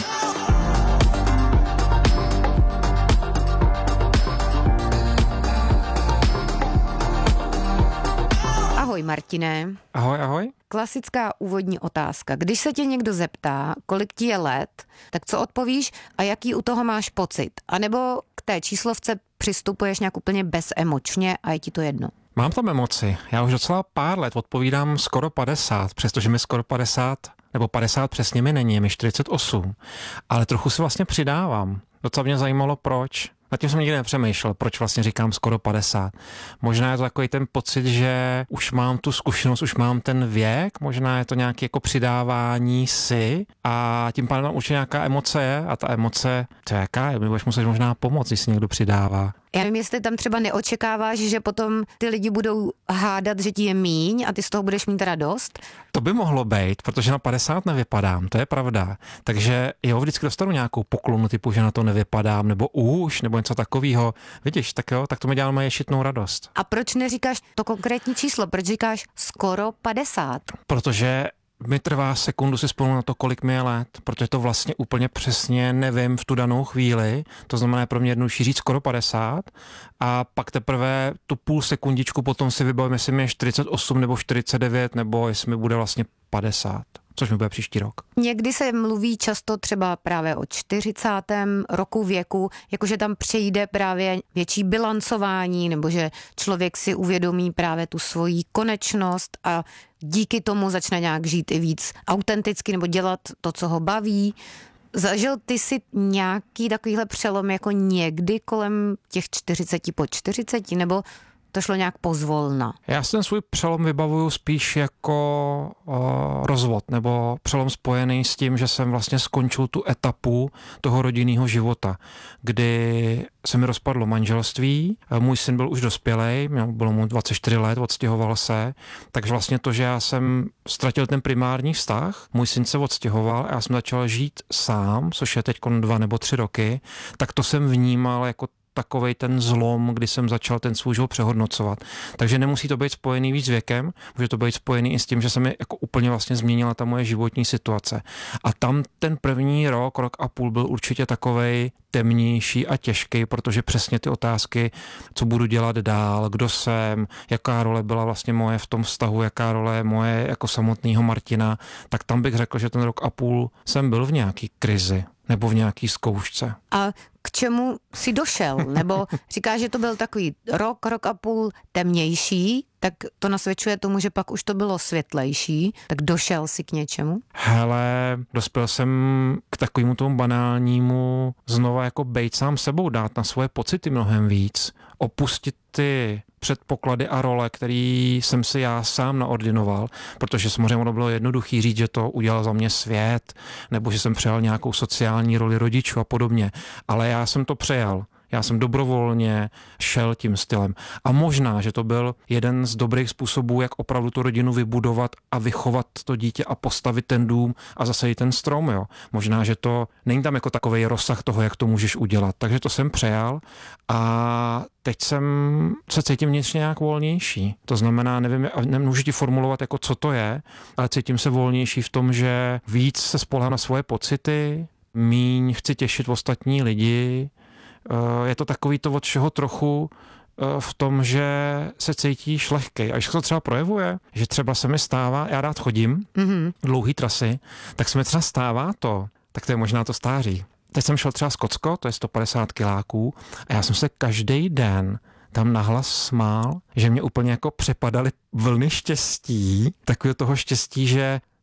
Ahoj Martine. Ahoj, ahoj. Klasická úvodní otázka. Když se tě někdo zeptá, kolik ti je let, tak co odpovíš a jaký u toho máš pocit? A nebo k té číslovce přistupuješ nějak úplně bezemočně a je ti to jedno? Mám tam emoci. Já už docela pár let odpovídám skoro padesát, přestože mi skoro padesát, nebo padesát přesně mi není, je mi čtyřicet osm. Ale trochu si vlastně přidávám. Docela mě zajímalo, proč. Nad tím jsem nikdy nepřemýšlel, proč vlastně říkám skoro padesát. Možná je to takový ten pocit, že už mám tu zkušenost, už mám ten věk, možná je to nějaké jako přidávání si a tím pádem tam určitě nějaká emoce je a ta emoce, to je jaká je, mi budeš muset možná pomoct, když si někdo přidává. Já nevím, jestli tam třeba neočekáváš, že potom ty lidi budou hádat, že ti je míň a ty z toho budeš mít radost? To by mohlo být, protože na padesát nevypadám, to je pravda. Takže jo, vždycky dostanu nějakou poklonu typu, že na to nevypadám, nebo už, nebo něco takového. Vidíš, tak jo, tak to mi dělá moje šitnou radost. A proč neříkáš to konkrétní číslo? Proč říkáš skoro padesát? Protože mi trvá sekundu si vzpomenout na to, kolik mi je let, protože to vlastně úplně přesně nevím v tu danou chvíli. To znamená pro mě jednodušší říct skoro padesát a pak teprve tu půl sekundičku potom si vybavím, jestli mi je čtyřicet osm nebo čtyřicet devět nebo jestli mi bude vlastně padesát. Což mi bude příští rok. Někdy se mluví často třeba právě o čtyřicátém roku věku, jakože tam přejde právě větší bilancování, nebo že člověk si uvědomí právě tu svoji konečnost a díky tomu začne nějak žít i víc autenticky nebo dělat to, co ho baví. Zažil ty si nějaký takovýhle přelom jako někdy kolem těch čtyřiceti po čtyřiceti, nebo to šlo nějak pozvolna? Já si ten svůj přelom vybavuju spíš jako uh, rozvod, nebo přelom spojený s tím, že jsem vlastně skončil tu etapu toho rodinného života, kdy se mi rozpadlo manželství, můj syn byl už dospělej, bylo mu dvacet čtyři let, odstěhoval se, takže vlastně to, že já jsem ztratil ten primární vztah, můj syn se odstěhoval a já jsem začal žít sám, což je teď dva nebo tři roky, tak to jsem vnímal jako takovej ten zlom, kdy jsem začal ten svůj život přehodnocovat. Takže nemusí to být spojený víc s věkem, může to být spojený i s tím, že se mi jako úplně vlastně změnila ta moje životní situace. A tam ten první rok, rok a půl byl určitě takovej temnější a těžký, protože přesně ty otázky, co budu dělat dál, kdo jsem, jaká role byla vlastně moje v tom vztahu, jaká role je moje jako samotného Martina, tak tam bych řekl, že ten rok a půl jsem byl v nějaký krizi nebo v nějaký zkoušce. A k čemu jsi došel? Nebo říkáš, že to byl takový rok, rok a půl temnější, tak to nasvědčuje tomu, že pak už to bylo světlejší, tak došel jsi k něčemu? Hele, dospěl jsem k takovému tomu banálnímu znova jako bejt sám sebou, dát na svoje pocity mnohem víc, opustit ty předpoklady a role, který jsem si já sám naordinoval, protože samozřejmě ono bylo jednoduchý říct, že to udělal za mě svět, nebo že jsem přejal nějakou sociální roli rodičů a podobně, ale já jsem to přejal. Já jsem dobrovolně šel tím stylem. A možná, že to byl jeden z dobrých způsobů, jak opravdu tu rodinu vybudovat a vychovat to dítě a postavit ten dům a zase i ten strom. Jo. Možná, že to není tam jako takovej rozsah toho, jak to můžeš udělat. Takže to jsem přejal a teď jsem se cítím vnitřně nějak volnější. To znamená, nevím, nemůžu ti formulovat, jako co to je, ale cítím se volnější v tom, že víc se spolehám na svoje pocity, míň chci těšit ostatní lidi. Je to takový to, od čeho trochu v tom, že se cítíš lehkej. A když to třeba projevuje, že třeba se mi stává, já rád chodím, mm-hmm. dlouhý trasy, tak se mi třeba stává to, tak to je možná to stáří. Teď jsem šel třeba z Kocko, to je sto padesát kiláků, a já jsem se každý den tam nahlas smál, že mě úplně jako přepadaly vlny štěstí, takového toho štěstí, že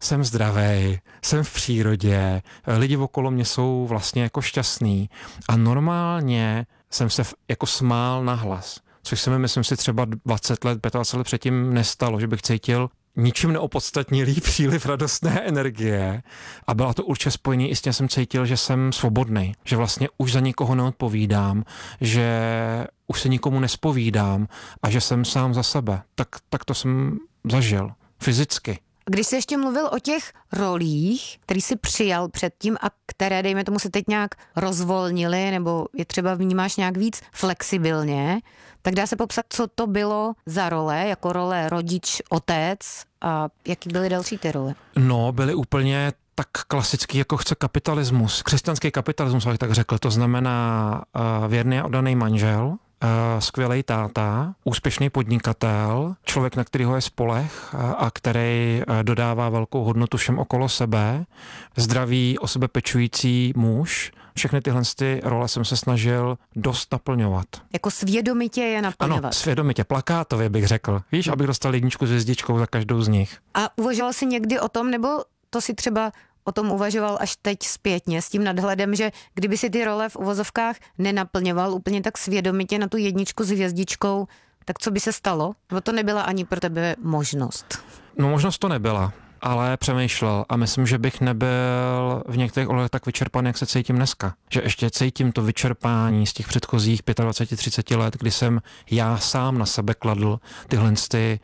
jsem zdravej, jsem v přírodě, lidi okolo mě jsou vlastně jako šťastný a normálně jsem se jako smál nahlas, což se mi, myslím si, třeba dvacet let, dvacet let předtím nestalo, že bych cítil ničím neopodstatnilý příliv radostné energie a byla to určitě spojený i s tím, jsem cítil, že jsem svobodný, že vlastně už za nikoho neodpovídám, že už se nikomu nespovídám a že jsem sám za sebe. Tak, tak to jsem zažil fyzicky. Když jsi ještě mluvil o těch rolích, který jsi přijal předtím a které, dejme tomu, se teď nějak rozvolnily, nebo je třeba vnímáš nějak víc flexibilně, tak dá se popsat, co to bylo za role, jako role rodič, otec a jaký byly další ty role? No, byly úplně tak klasický, jako chce kapitalismus. Křesťanský kapitalismus, abych tak řekl. To znamená uh, věrný a oddaný manžel, uh, skvělej táta, úspěšný podnikatel, člověk, na kterýho je spoleh uh, a který uh, dodává velkou hodnotu všem okolo sebe, zdravý, o sebe pečující muž. Všechny tyhle ty role jsem se snažil dost naplňovat. Jako svědomitě je naplňovat. Ano, svědomitě, plakátově bych řekl. Víš, abych dostal jedničku s hvězdičkou za každou z nich. A uvažoval jsi někdy o tom, nebo to si třeba o tom uvažoval až teď zpětně s tím nadhledem, že kdyby si ty role v uvozovkách nenaplňoval úplně tak svědomitě na tu jedničku s hvězdičkou, tak co by se stalo? Nebo to nebyla ani pro tebe možnost? No možnost to nebyla, ale přemýšlel a myslím, že bych nebyl v některých ohledech tak vyčerpaný, jak se cítím dneska. Že ještě cítím to vyčerpání z těch předchozích dvacet pět třicet let, kdy jsem já sám na sebe kladl tyhle ty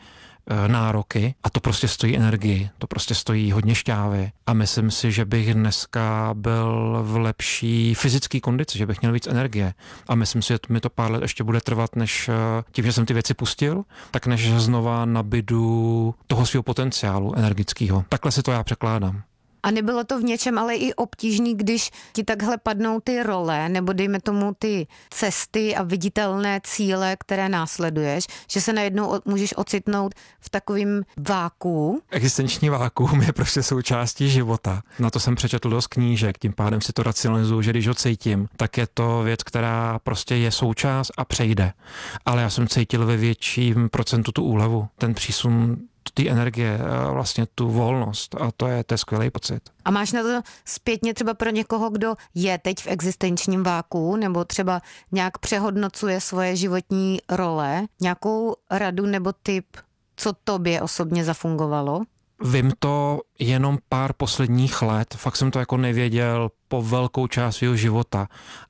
nároky a to prostě stojí energii, to prostě stojí hodně šťávy a myslím si, že bych dneska byl v lepší fyzické kondici, že bych měl víc energie a myslím si, že mi to pár let ještě bude trvat, než tím, že jsem ty věci pustil, tak než znova nabydu toho svého potenciálu energického. Takhle si to já překládám. A nebylo to v něčem ale i obtížný, když ti takhle padnou ty role, nebo dejme tomu ty cesty a viditelné cíle, které následuješ, že se najednou můžeš ocitnout v takovém váku? Existenční vákuum je prostě součástí života. Na to jsem přečetl dost knížek, tím pádem si to racionalizuju, že když ho cítím, tak je to věc, která prostě je součást a přejde. Ale já jsem cítil ve větším procentu tu úlevu, ten přísun té energie, vlastně tu volnost a to je, to je skvělý pocit. A máš na to zpětně třeba pro někoho, kdo je teď v existenčním váku nebo třeba nějak přehodnocuje svoje životní role, nějakou radu nebo tip, co tobě osobně zafungovalo? Vím to jenom pár posledních let, fakt jsem to jako nevěděl po velkou část svého života,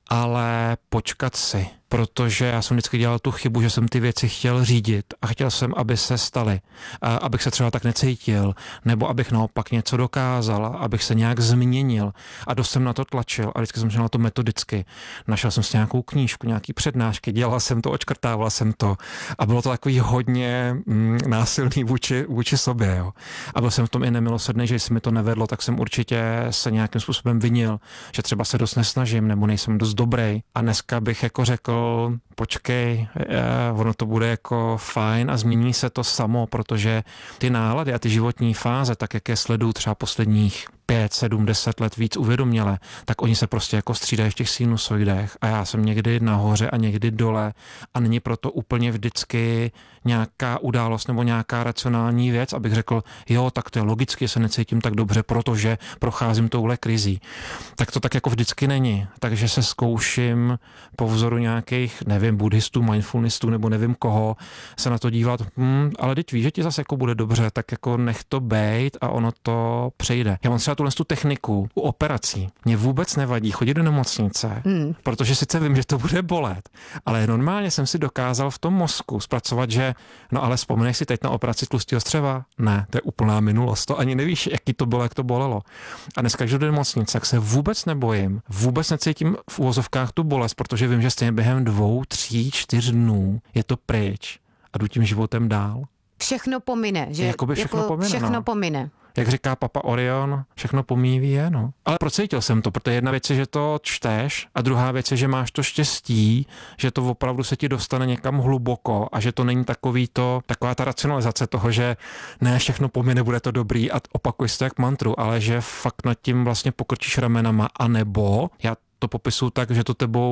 ale počkat si, protože já jsem vždycky dělal tu chybu, že jsem ty věci chtěl řídit a chtěl jsem, aby se staly, abych se třeba tak necítil, nebo abych naopak něco dokázal, abych se nějak změnil a dost jsem na to tlačil a vždycky jsem šel na to metodicky. Našel jsem si nějakou knížku, nějaký přednášky, dělal jsem to, očkrtával jsem to a bylo to takový hodně mm, násilný vůči, vůči sobě. Jo. A byl jsem v tom i nemilosrdný, že jestli mi to nevedlo, tak jsem určitě se nějakým způsobem vinil, že třeba se dost nesnažím nebo nejsem dost dobrý. A dneska bych jako řekl, počkej, je, ono to bude jako fajn a změní se to samo, protože ty nálady a ty životní fáze, tak jak je sleduju třeba posledních pět, sedm, deset let víc uvědoměle, tak oni se prostě jako střídají v těch sinusoidech a já jsem někdy nahoře a někdy dole a není proto úplně vždycky nějaká událost nebo nějaká racionální věc, abych řekl, jo, tak to je logicky, se necítím tak dobře, protože procházím touhle krizí. Tak to tak jako vždycky není. Takže se zkouším po vzoru nějakých, nevím, buddhistů, mindfulnessů nebo nevím koho, se na to dívat, hm, ale teď víš, že ti zase jako bude dobře, tak jako nech to bejt a ono to přejde. Já mám třeba tuhle tu techniku u operací. Mě vůbec nevadí chodit do nemocnice, hmm. protože sice vím, že to bude bolet, ale normálně jsem si dokázal v tom mozku zpracovat, že no ale vzpomeneš si teď na operaci tlustého střeva? Ne, to je úplná minulost, to ani nevíš, jaký to bylo, jak to bolelo. A dneska, když jdu do nemocnice, tak se vůbec nebojím, vůbec necítím v úvozovkách tu bolest, protože vím, že stejně během dvou, tří, čtyř dnů je to pryč a jdu tím životem dál. Všechno pomine, že? Jakoby všechno jako pomine, všechno no. pomine. Jak říká Papa Orion, všechno pomíjí je, no. Ale procítil jsem to, protože jedna věc je, že to čteš a druhá věc je, že máš to štěstí, že to opravdu se ti dostane někam hluboko a že to není takový to, taková ta racionalizace toho, že ne, všechno pomine, bude to dobrý a opakuješ to jak mantru, ale že fakt nad tím vlastně pokrčíš ramenama, anebo já to popisuju tak, že to tebou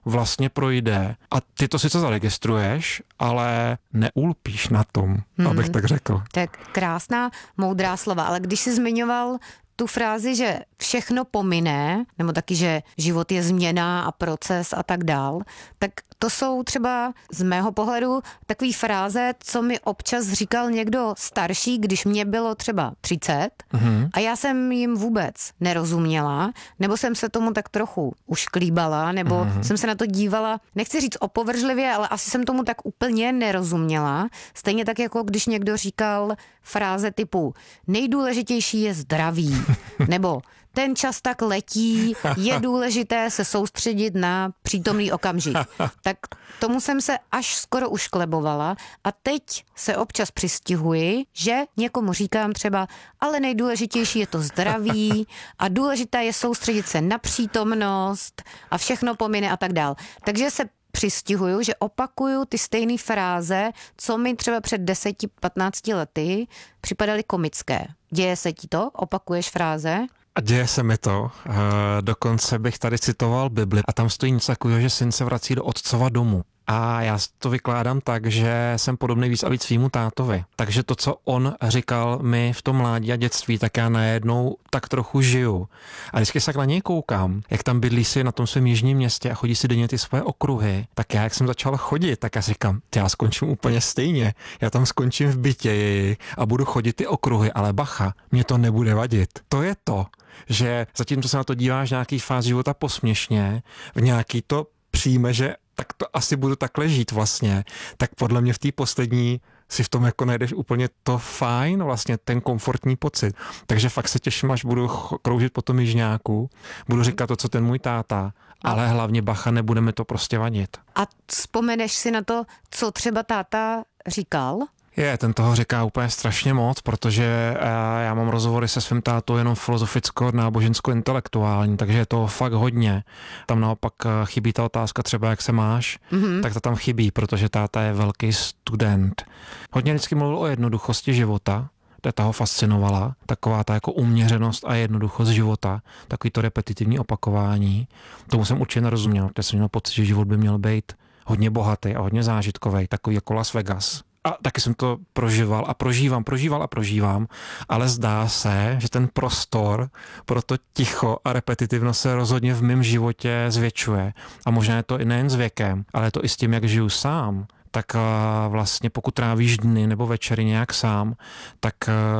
vlastně projde a ty to sice zaregistruješ, ale neulpíš na tom, hmm. abych tak řekl. Tak krásná, moudrá slova, ale když jsi zmiňoval tu frázi, že všechno pomine, nebo taky, že život je změna a proces a tak dál, tak to jsou třeba z mého pohledu takový fráze, co mi občas říkal někdo starší, když mě bylo třeba třicet mm-hmm. a já jsem jim vůbec nerozuměla, nebo jsem se tomu tak trochu ušklíbala, nebo mm-hmm. jsem se na to dívala, nechci říct opovržlivě, ale asi jsem tomu tak úplně nerozuměla. Stejně tak, jako když někdo říkal fráze typu nejdůležitější je zdraví, nebo ten čas tak letí, je důležité se soustředit na přítomný okamžik. Tak tomu jsem se až skoro ušklebovala a teď se občas přistihuji, že někomu říkám třeba, ale nejdůležitější je to zdraví a důležité je soustředit se na přítomnost a všechno pomine a tak dál. Takže se přistihuju, že opakuju ty stejné fráze, co mi třeba před deseti patnácti lety připadaly komické. Děje se ti to? Opakuješ fráze? A děje se mi to. E, dokonce bych tady citoval Bibli a tam stojí něco takového, že syn se vrací do otcova domu. A já to vykládám tak, že jsem podobný víc a víc svýmu tátovi. Takže to, co on říkal mi v tom mládí a dětství, tak já najednou tak trochu žiju. A vždycky se na něj koukám, jak tam bydlí si na tom svém jižním městě a chodí si denně ty svoje okruhy, tak já, jak jsem začal chodit, tak já si říkám, já skončím úplně stejně. Já tam skončím v bytě a budu chodit ty okruhy, ale bacha, mě to nebude vadit. To je to, že zatímco se na to díváš nějaký fáz života posměšně, v nějaký to přijme, že tak to asi budu takhle žít vlastně, tak podle mě v té poslední si v tom jako najdeš úplně to fajn, vlastně ten komfortní pocit. Takže fakt se těším, až budu kroužit po tom jižňáku, budu říkat to, co ten můj táta, ale hlavně bacha, nebudeme to prostě vadit. A vzpomeneš si na to, co třeba táta říkal? Je, ten toho říká úplně strašně moc, protože já mám rozhovory se svým tátou jenom filozoficko, nábožensko, intelektuální, takže je to fakt hodně. Tam naopak chybí ta otázka třeba, jak se máš, mm-hmm. tak to tam chybí, protože táta je velký student. Hodně vždycky mluvil o jednoduchosti života, ta ho fascinovala, taková ta jako uměřenost a jednoduchost života, takový to repetitivní opakování. Tomu jsem určitě nerozuměl, protože jsem měl pocit, že život by měl být hodně bohatý a hodně zážitkový, takový jako Las Vegas. A taky jsem to prožíval a prožívám, prožíval a prožívám, ale zdá se, že ten prostor pro to ticho a repetitivnost se rozhodně v mém životě zvětšuje. A možná je to i nejen s věkem, ale je to i s tím, jak žiju sám. Tak vlastně pokud trávíš dny nebo večery nějak sám, tak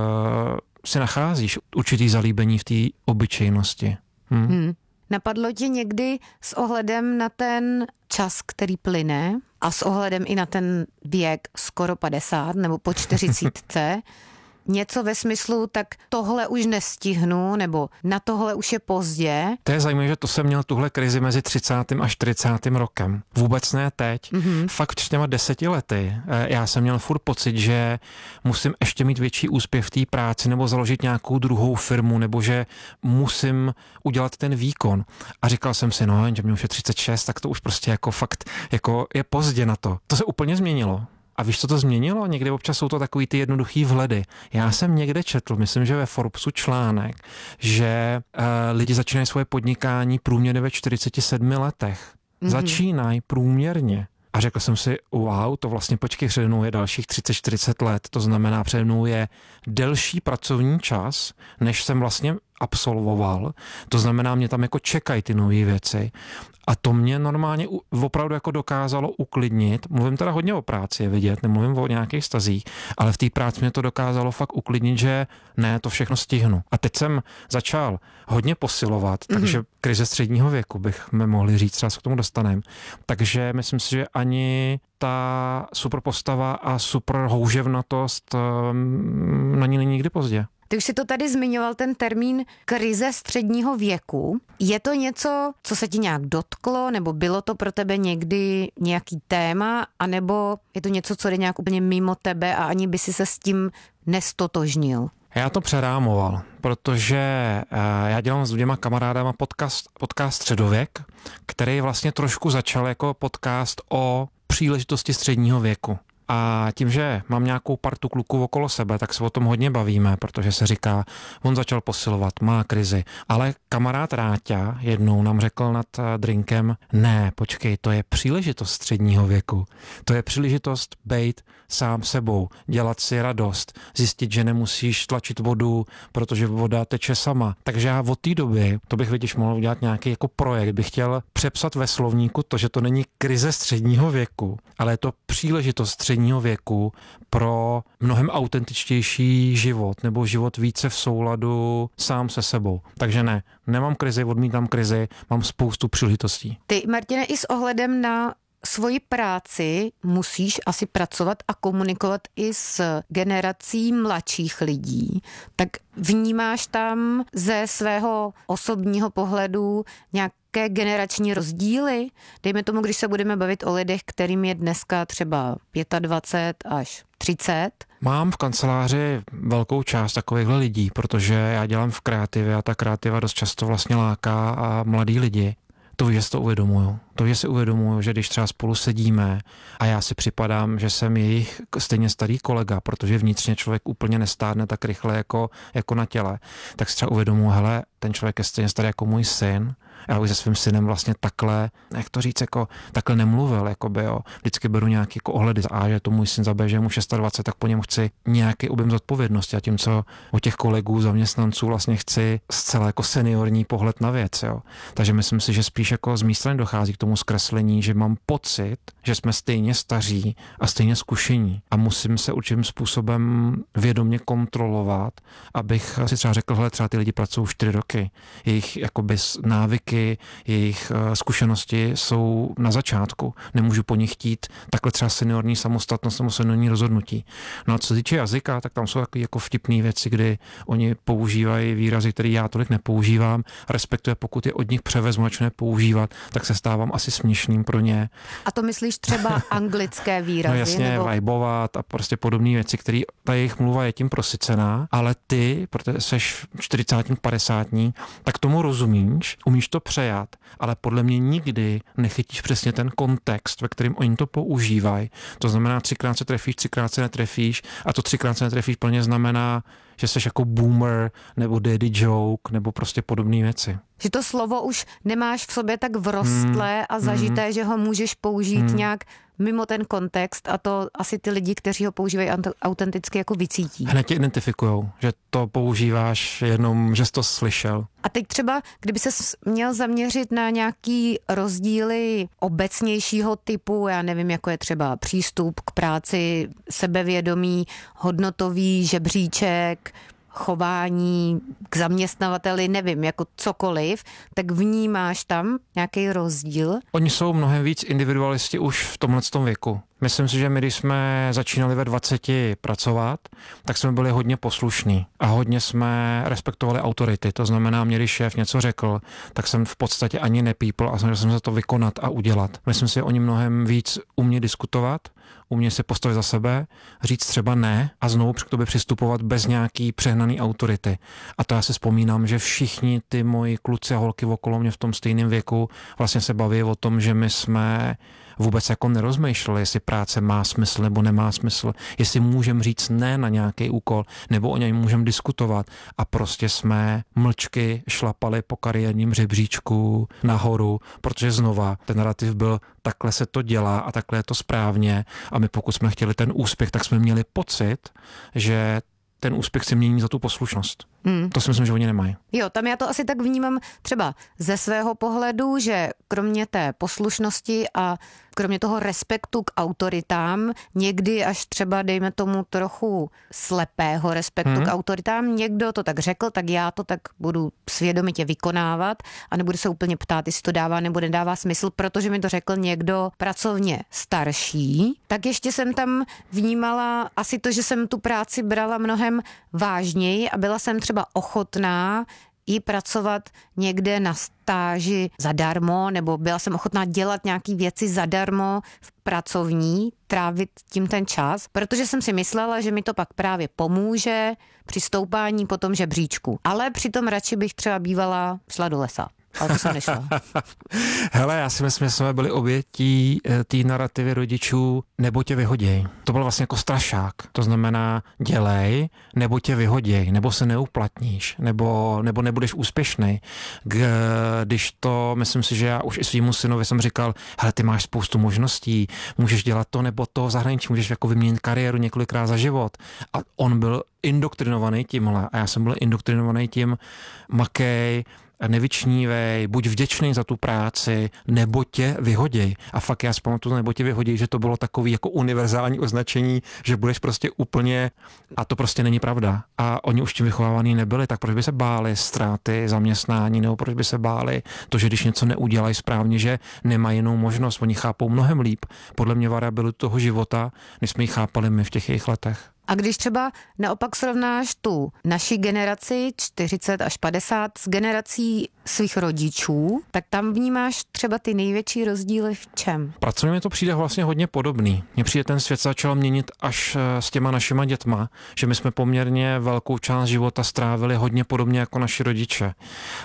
si nacházíš určitý zalíbení v té obyčejnosti. Hm? Hmm. Napadlo tě někdy s ohledem na ten čas, který plyne a s ohledem i na ten věk skoro padesát nebo po čtyřicítce, něco ve smyslu, tak tohle už nestihnu, nebo na tohle už je pozdě? To je zajímavé, že to jsem měl tuhle krizi mezi třicátým a čtyřicátým rokem. Vůbec ne teď. Mm-hmm. Fakt před těma deseti lety. Já jsem měl furt pocit, že musím ještě mít větší úspěch v té práci, nebo založit nějakou druhou firmu, nebo že musím udělat ten výkon. A říkal jsem si, no, že mě už je třicet šest, tak to už prostě jako fakt jako je pozdě na to. To se úplně změnilo. A víš, co to změnilo? Někdy občas jsou to takový ty jednoduchý vhledy. Já jsem někde četl, myslím, že ve Forbesu článek, že uh, lidi začínají svoje podnikání průměrně ve čtyřiceti sedmi letech. Mm-hmm. Začínají průměrně. A řekl jsem si, wow, to vlastně počkej, přede mnou je dalších třicet čtyřicet let, to znamená, přede mnou je delší pracovní čas, než jsem vlastně absolvoval. To znamená, mě tam jako čekají ty nové věci. A to mě normálně opravdu jako dokázalo uklidnit. Mluvím teda hodně o práci, je vidět, nemluvím o nějakých vztazích, ale v té práci mě to dokázalo fakt uklidnit, že ne, to všechno stihnu. A teď jsem začal hodně posilovat, mm-hmm. takže krize středního věku bych mohli říct, třeba se k tomu dostaneme. Takže myslím si, že ani ta super postava a super houževnatost na ní není nikdy pozdě. Ty už si to tady zmiňoval, ten termín krize středního věku. Je to něco, co se ti nějak dotklo, nebo bylo to pro tebe někdy nějaký téma, anebo je to něco, co jde nějak úplně mimo tebe a ani by si se s tím nestotožnil? Já to přerámoval, protože já dělám s dvěma kamarádama podcast, podcast Středověk, který vlastně trošku začal jako podcast o příležitosti středního věku. A tím, že mám nějakou partu kluků okolo sebe, tak se o tom hodně bavíme, protože se říká, on začal posilovat, má krizi. Ale kamarád Ráťa jednou nám řekl nad drinkem, ne, počkej, to je příležitost středního věku. To je příležitost bejt sám sebou, dělat si radost, zjistit, že nemusíš tlačit vodu, protože voda teče sama. Takže já od té doby, to bych vidíš mohl udělat nějaký jako projekt, bych chtěl přepsat ve slovníku to, že to není krize středního věku, ale je to příležitost středního věku pro mnohem autentičtější život nebo život více v souladu sám se sebou. Takže ne, nemám krizi, odmítám krizi, mám spoustu příležitostí. Ty, Martine, i s ohledem na svoji práci musíš asi pracovat a komunikovat i s generací mladších lidí. Tak vnímáš tam ze svého osobního pohledu nějaké generační rozdíly? Dejme tomu, když se budeme bavit o lidech, kterým je dneska třeba dvacet pět až třicet. Mám v kanceláři velkou část takovýchhle lidí, protože já dělám v kreativě a ta kreativa dost často vlastně láká a mladý lidi. To, že si to uvědomuju. To, že si uvědomuju, že když třeba spolu sedíme a já si připadám, že jsem jejich stejně starý kolega, protože vnitřně člověk úplně nestárne tak rychle jako, jako na těle, tak si třeba uvědomuju, hele, ten člověk je stejně starý jako můj syn. Já už se svým synem vlastně takhle, jak to říct, jako takhle nemluvil, jakoby, jo. Vždycky beru nějaký jako ohledy, a že to můj syn zabije, že mu dvacet šest, tak po něm chci nějaký objem zodpovědnosti a tím, co u těch kolegů, zaměstnanců vlastně chci zcela jako seniorní pohled na věc, jo. Takže myslím si, že spíš jako z mé strany dochází k tomu zkreslení, že mám pocit, že jsme stejně staří a stejně zkušení a musím se určitým způsobem vědomě kontrolovat, abych si třeba řekl, hele, třeba ty lidi pracují čtyři roky, jejich jakoby návyky, jejich zkušenosti jsou na začátku. Nemůžu po nich chtít takhle třeba seniorní samostatnost nebo seniorní rozhodnutí. No a co se týče jazyka, tak tam jsou takové jako vtipné věci, kdy oni používají výrazy, které já tolik nepoužívám, respektive pokud je od nich převezmu, začne používat, tak se stávám asi směšným pro ně. A to myslíš třeba anglické výrazy? No jasně, nebo vibovat a prostě podobné věci, které ta jejich mluva je tím prosycená, ale ty, protože seš čtyřicátník, padesátník, tak tomu rozumíš, umíš to přejat, ale podle mě nikdy nechytíš přesně ten kontext, ve kterém oni to používají. To znamená, třikrát se trefíš, třikrát se netrefíš a to třikrát se netrefíš plně znamená, že jsi jako boomer nebo daddy joke nebo prostě podobné věci. Že to slovo už nemáš v sobě tak vrostlé hmm. a zažité, hmm. že ho můžeš použít hmm. nějak mimo ten kontext a to asi ty lidi, kteří ho používají autenticky, jako vycítí. Hned tě identifikujou, že to používáš jenom, že jsi to slyšel. A teď třeba, kdyby se měl zaměřit na nějaký rozdíly obecnějšího typu, já nevím, jako je třeba přístup k práci, sebevědomí, hodnotový žebříček, chování k zaměstnavateli, nevím, jako cokoliv, tak vnímáš tam nějaký rozdíl? Oni jsou mnohem víc individualisti už v tomhletom věku. Myslím si, že my, když jsme začínali ve dvaceti pracovat, tak jsme byli hodně poslušní a hodně jsme respektovali autority. To znamená, mě když šéf něco řekl, tak jsem v podstatě ani nepípl a snažil jsem se to vykonat a udělat. Myslím si, že oni mnohem víc umějí diskutovat, umějí se postavit za sebe, říct třeba ne a znovu k tobě přistupovat bez nějaký přehnaný autority. A to já si vzpomínám, že všichni ty moji kluci a holky okolo mě v tom stejném věku vlastně se baví o tom, že my jsme vůbec jako nerozmýšleli, jestli práce má smysl nebo nemá smysl, jestli můžeme říct ne na nějaký úkol, nebo o něm můžeme diskutovat a prostě jsme mlčky šlapali po kariérním žebříčku nahoru, protože znova ten narrativ byl, takhle se to dělá a takhle je to správně a my pokud jsme chtěli ten úspěch, tak jsme měli pocit, že ten úspěch si mění za tu poslušnost. Hmm. To si myslím, že oni nemají. Jo, tam já to asi tak vnímám třeba ze svého pohledu, že kromě té poslušnosti a kromě toho respektu k autoritám, někdy až třeba, dejme tomu, trochu slepého respektu hmm. k autoritám, někdo to tak řekl, tak já to tak budu svědomitě vykonávat a nebudu se úplně ptát, jestli to dává nebo nedává smysl, protože mi to řekl někdo pracovně starší. Tak ještě jsem tam vnímala asi to, že jsem tu práci brala mnohem vážněji a byla jsem třeba ochotná i pracovat někde na stáži zadarmo, nebo byla jsem ochotná dělat nějaký věci zadarmo v pracovní, trávit tím ten čas, protože jsem si myslela, že mi to pak právě pomůže při stoupání po tom žebříčku. Ale přitom radši bych třeba bývala šla do lesa. ale to jsem nešla. Hele, já si myslím, že jsme byli obětí té narrativy rodičů, nebo tě vyhoděj. To byl vlastně jako strašák. To znamená, dělej, nebo tě vyhoděj, nebo se neuplatníš, nebo, nebo nebudeš úspěšný. Když to, myslím si, že já už i svýmu synovi jsem říkal, hele, ty máš spoustu možností, můžeš dělat to nebo to v zahraničí, můžeš jako vyměnit kariéru několikrát za život. A on byl indoktrinovaný tímhle a já jsem byl indoktrinovaný tím makej, nevyčnívej, buď vděčný za tu práci, nebo tě vyhoděj. A fakt já si pamatuju, nebo tě vyhoděj, že to bylo takový jako univerzální označení, že budeš prostě úplně, a to prostě není pravda. A oni už tím vychovávaný nebyli, tak proč by se báli ztráty zaměstnání, nebo proč by se báli to, že když něco neudělají správně, že nemají jinou možnost. Oni chápou mnohem líp, podle mě, variabilitu toho života, než jsme ji chápali my v těch jejich letech. A když třeba naopak srovnáš tu naši generaci čtyřicet až padesát s generací svých rodičů, tak tam vnímáš třeba ty největší rozdíly v čem? Pracovně mi to přijde vlastně hodně podobný. Mně přijde, ten svět začal měnit až s těma našima dětma, že my jsme poměrně velkou část života strávili hodně podobně jako naši rodiče.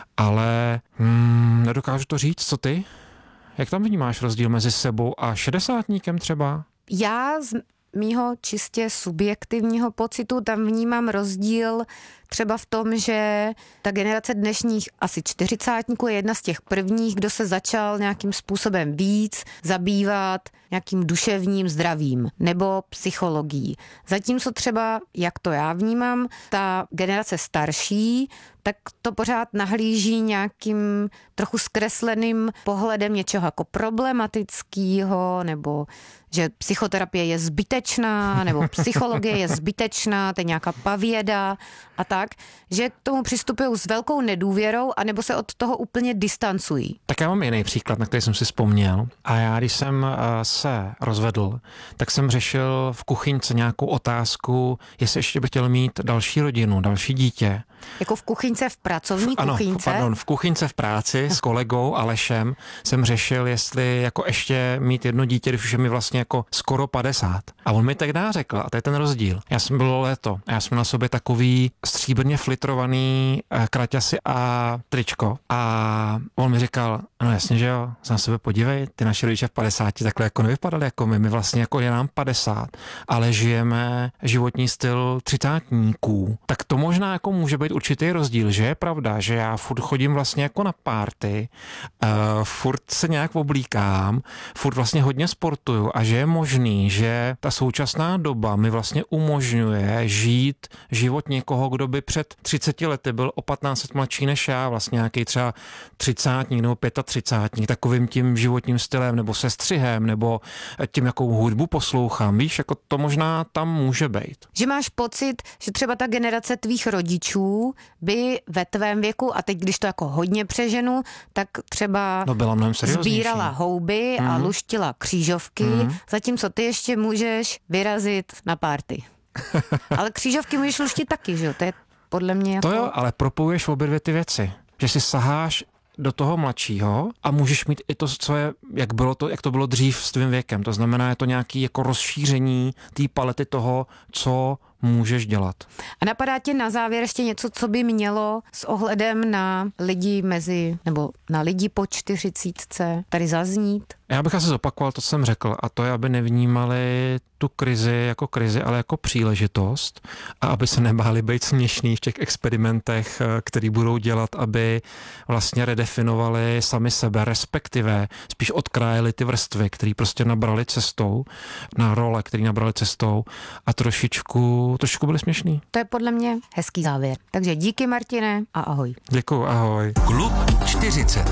Ale hmm, nedokážu to říct, co ty? Jak tam vnímáš rozdíl mezi sebou a šedesátníkem třeba? Já z mýho čistě subjektivního pocitu tam vnímám rozdíl třeba v tom, že ta generace dnešních asi čtyřicátníků je jedna z těch prvních, kdo se začal nějakým způsobem víc zabývat nějakým duševním zdravím nebo psychologií. Zatímco třeba, jak to já vnímám, ta generace starší, tak to pořád nahlíží nějakým trochu zkresleným pohledem něčeho jako problematického, nebo že psychoterapie je zbytečná, nebo psychologie je zbytečná, to je nějaká pavěda a tak, že k tomu přistupují s velkou nedůvěrou, anebo se od toho úplně distancují. Tak já mám jiný příklad, na který jsem si vzpomněl. A já, když jsem se rozvedl, tak jsem řešil v kuchyňce nějakou otázku, jestli ještě bych chtěl mít další rodinu, další dítě. Jako v kuchyňce, v pracovní ano, kuchyňce? Pardon, v kuchyňce v práci s kolegou Alešem jsem řešil, jestli jako ještě mít jedno dítě, když už je mi vlastně jako skoro padesát. A on mi tehdy řekl, a to je ten rozdíl. Já jsem byl léto a já jsem na sobě takový stříbrně flitrovaný kraťasy a tričko. A on mi říkal, no jasně, že jo, na sebe podívej, ty naši rodiče v padesáti takhle jako nevypadali jako my. My vlastně jako je nám padesát, ale žijeme životní styl třicátníků. Tak to možná jako může být určitý rozdíl, že je pravda, že já furt chodím vlastně jako na párty, uh, furt se nějak oblíkám, furt vlastně hodně sportuju a že je možný, že ta současná doba mi vlastně umožňuje žít život někoho, kdo by před třiceti lety byl o patnáct let mladší než já, vlastně nějaký třeba třicátník nebo pětatřicátník, takovým tím životním stylem nebo sestřihem nebo tím, jakou hudbu poslouchám. Víš, jako to možná tam může být. Že máš pocit, že třeba ta generace tvých rodičů by ve tvém věku, a teď když to jako hodně přeženu, tak třeba no byla mnohem serióznější. Sbírala houby mm. a luštila křížovky, mm. zatímco ty ještě můžeš vyrazit na party. Ale křížovky můžeš luštit taky, že jo? To je podle mě jako... To jo, ale propojuješ obě dvě ty věci. Že si saháš do toho mladšího a můžeš mít i to, co je, jak bylo to, jak to bylo dřív s tvým věkem. To znamená, je to nějaké jako rozšíření té palety toho, co můžeš dělat. A napadá tě na závěr ještě něco, co by mělo s ohledem na lidi mezi, nebo na lidi po čtyřicítce tady zaznít? Já bych asi zopakoval to, co jsem řekl, a to je, aby nevnímali tu krizi jako krizi, ale jako příležitost a aby se nebáli být směšný v těch experimentech, který budou dělat, aby vlastně redefinovali sami sebe, respektive spíš odkrájeli ty vrstvy, který prostě nabrali cestou, na role, který nabrali cestou a trošičku, trošičku byli směšný. To je podle mě hezký závěr. Takže díky, Martine, a ahoj. Děkuju, ahoj. Klub čtyřicet.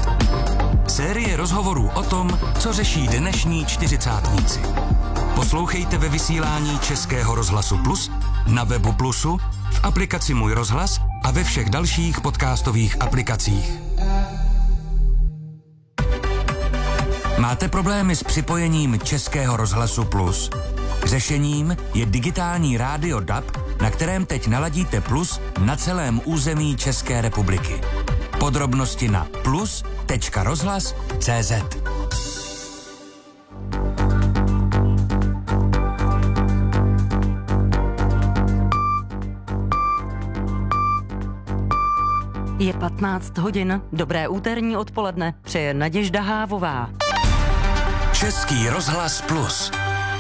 Série rozhovorů o tom, co řeší dnešní čtyřicátníci. Poslouchejte ve vysílání Českého rozhlasu Plus, na webu Plusu, v aplikaci Můj rozhlas a ve všech dalších podcastových aplikacích. Máte problémy s připojením Českého rozhlasu Plus? Řešením je digitální rádio D A B, na kterém teď naladíte Plus na celém území České republiky. Podrobnosti na plus tečka rozhlas tečka cé zet. Je patnáct hodin, dobré úterní odpoledne, přeje Naděžda Hávová. Český rozhlas Plus.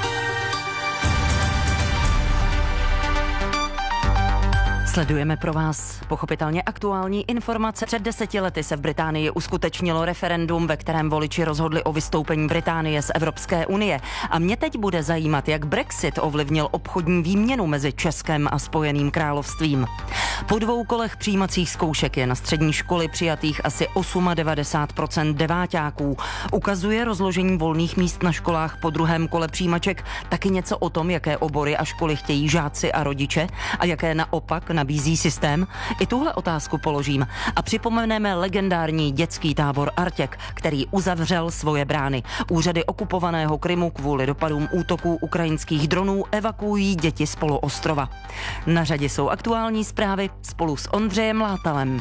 Sledujeme pro vás pochopitelně aktuální informace. Před deseti lety se v Británii uskutečnilo referendum, ve kterém voliči rozhodli o vystoupení Británie z Evropské unie. A mě teď bude zajímat, jak Brexit ovlivnil obchodní výměnu mezi Českem a Spojeným královstvím. Po dvou kolech přijímacích zkoušek je na střední školy přijatých asi devadesát osm procent deváťáků. Ukazuje rozložení volných míst na školách po druhém kole přijímaček taky něco o tom, jaké obory a školy chtějí žáci a rodiče a jaké naopak nabízí systém? I tuhle otázku položím a připomeneme legendární dětský tábor Artěk, který uzavřel svoje brány. Úřady okupovaného Krymu kvůli dopadům útoků ukrajinských dronů evakuují děti z poloostrova. Na řadě jsou aktuální zprávy spolu s Ondřejem Látalem.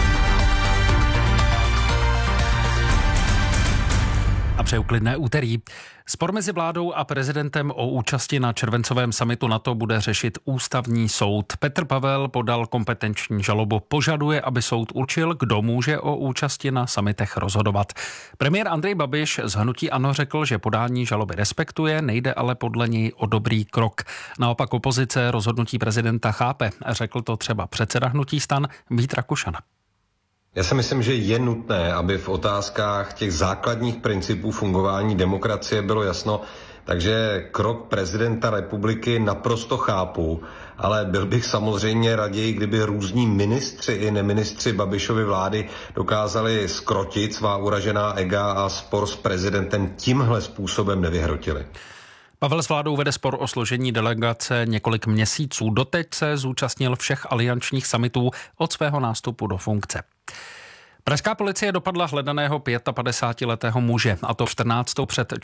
A přeju klidné úterý. Spor mezi vládou a prezidentem o účasti na červencovém summitu NATO bude řešit ústavní soud. Petr Pavel podal kompetenční žalobu. Požaduje, aby soud určil, kdo může o účasti na summitech rozhodovat. Premiér Andrej Babiš z hnutí ANO řekl, že podání žaloby respektuje, nejde ale podle něj o dobrý krok. Naopak opozice rozhodnutí prezidenta chápe. Řekl to třeba předseda hnutí STAN Vít Rakušan. Já si myslím, že je nutné, aby v otázkách těch základních principů fungování demokracie bylo jasno, takže krok prezidenta republiky naprosto chápu, ale byl bych samozřejmě raději, kdyby různí ministři i neministři Babišovy vlády dokázali skrotit svá uražená ega a spor s prezidentem tímhle způsobem nevyhrotili. Pavel s vládou vede spor o složení delegace několik měsíců. Doteď se zúčastnil všech aliančních summitů od svého nástupu do funkce. Pražská policie dopadla hledaného padesátipětiletého muže, a to čtrnáctou před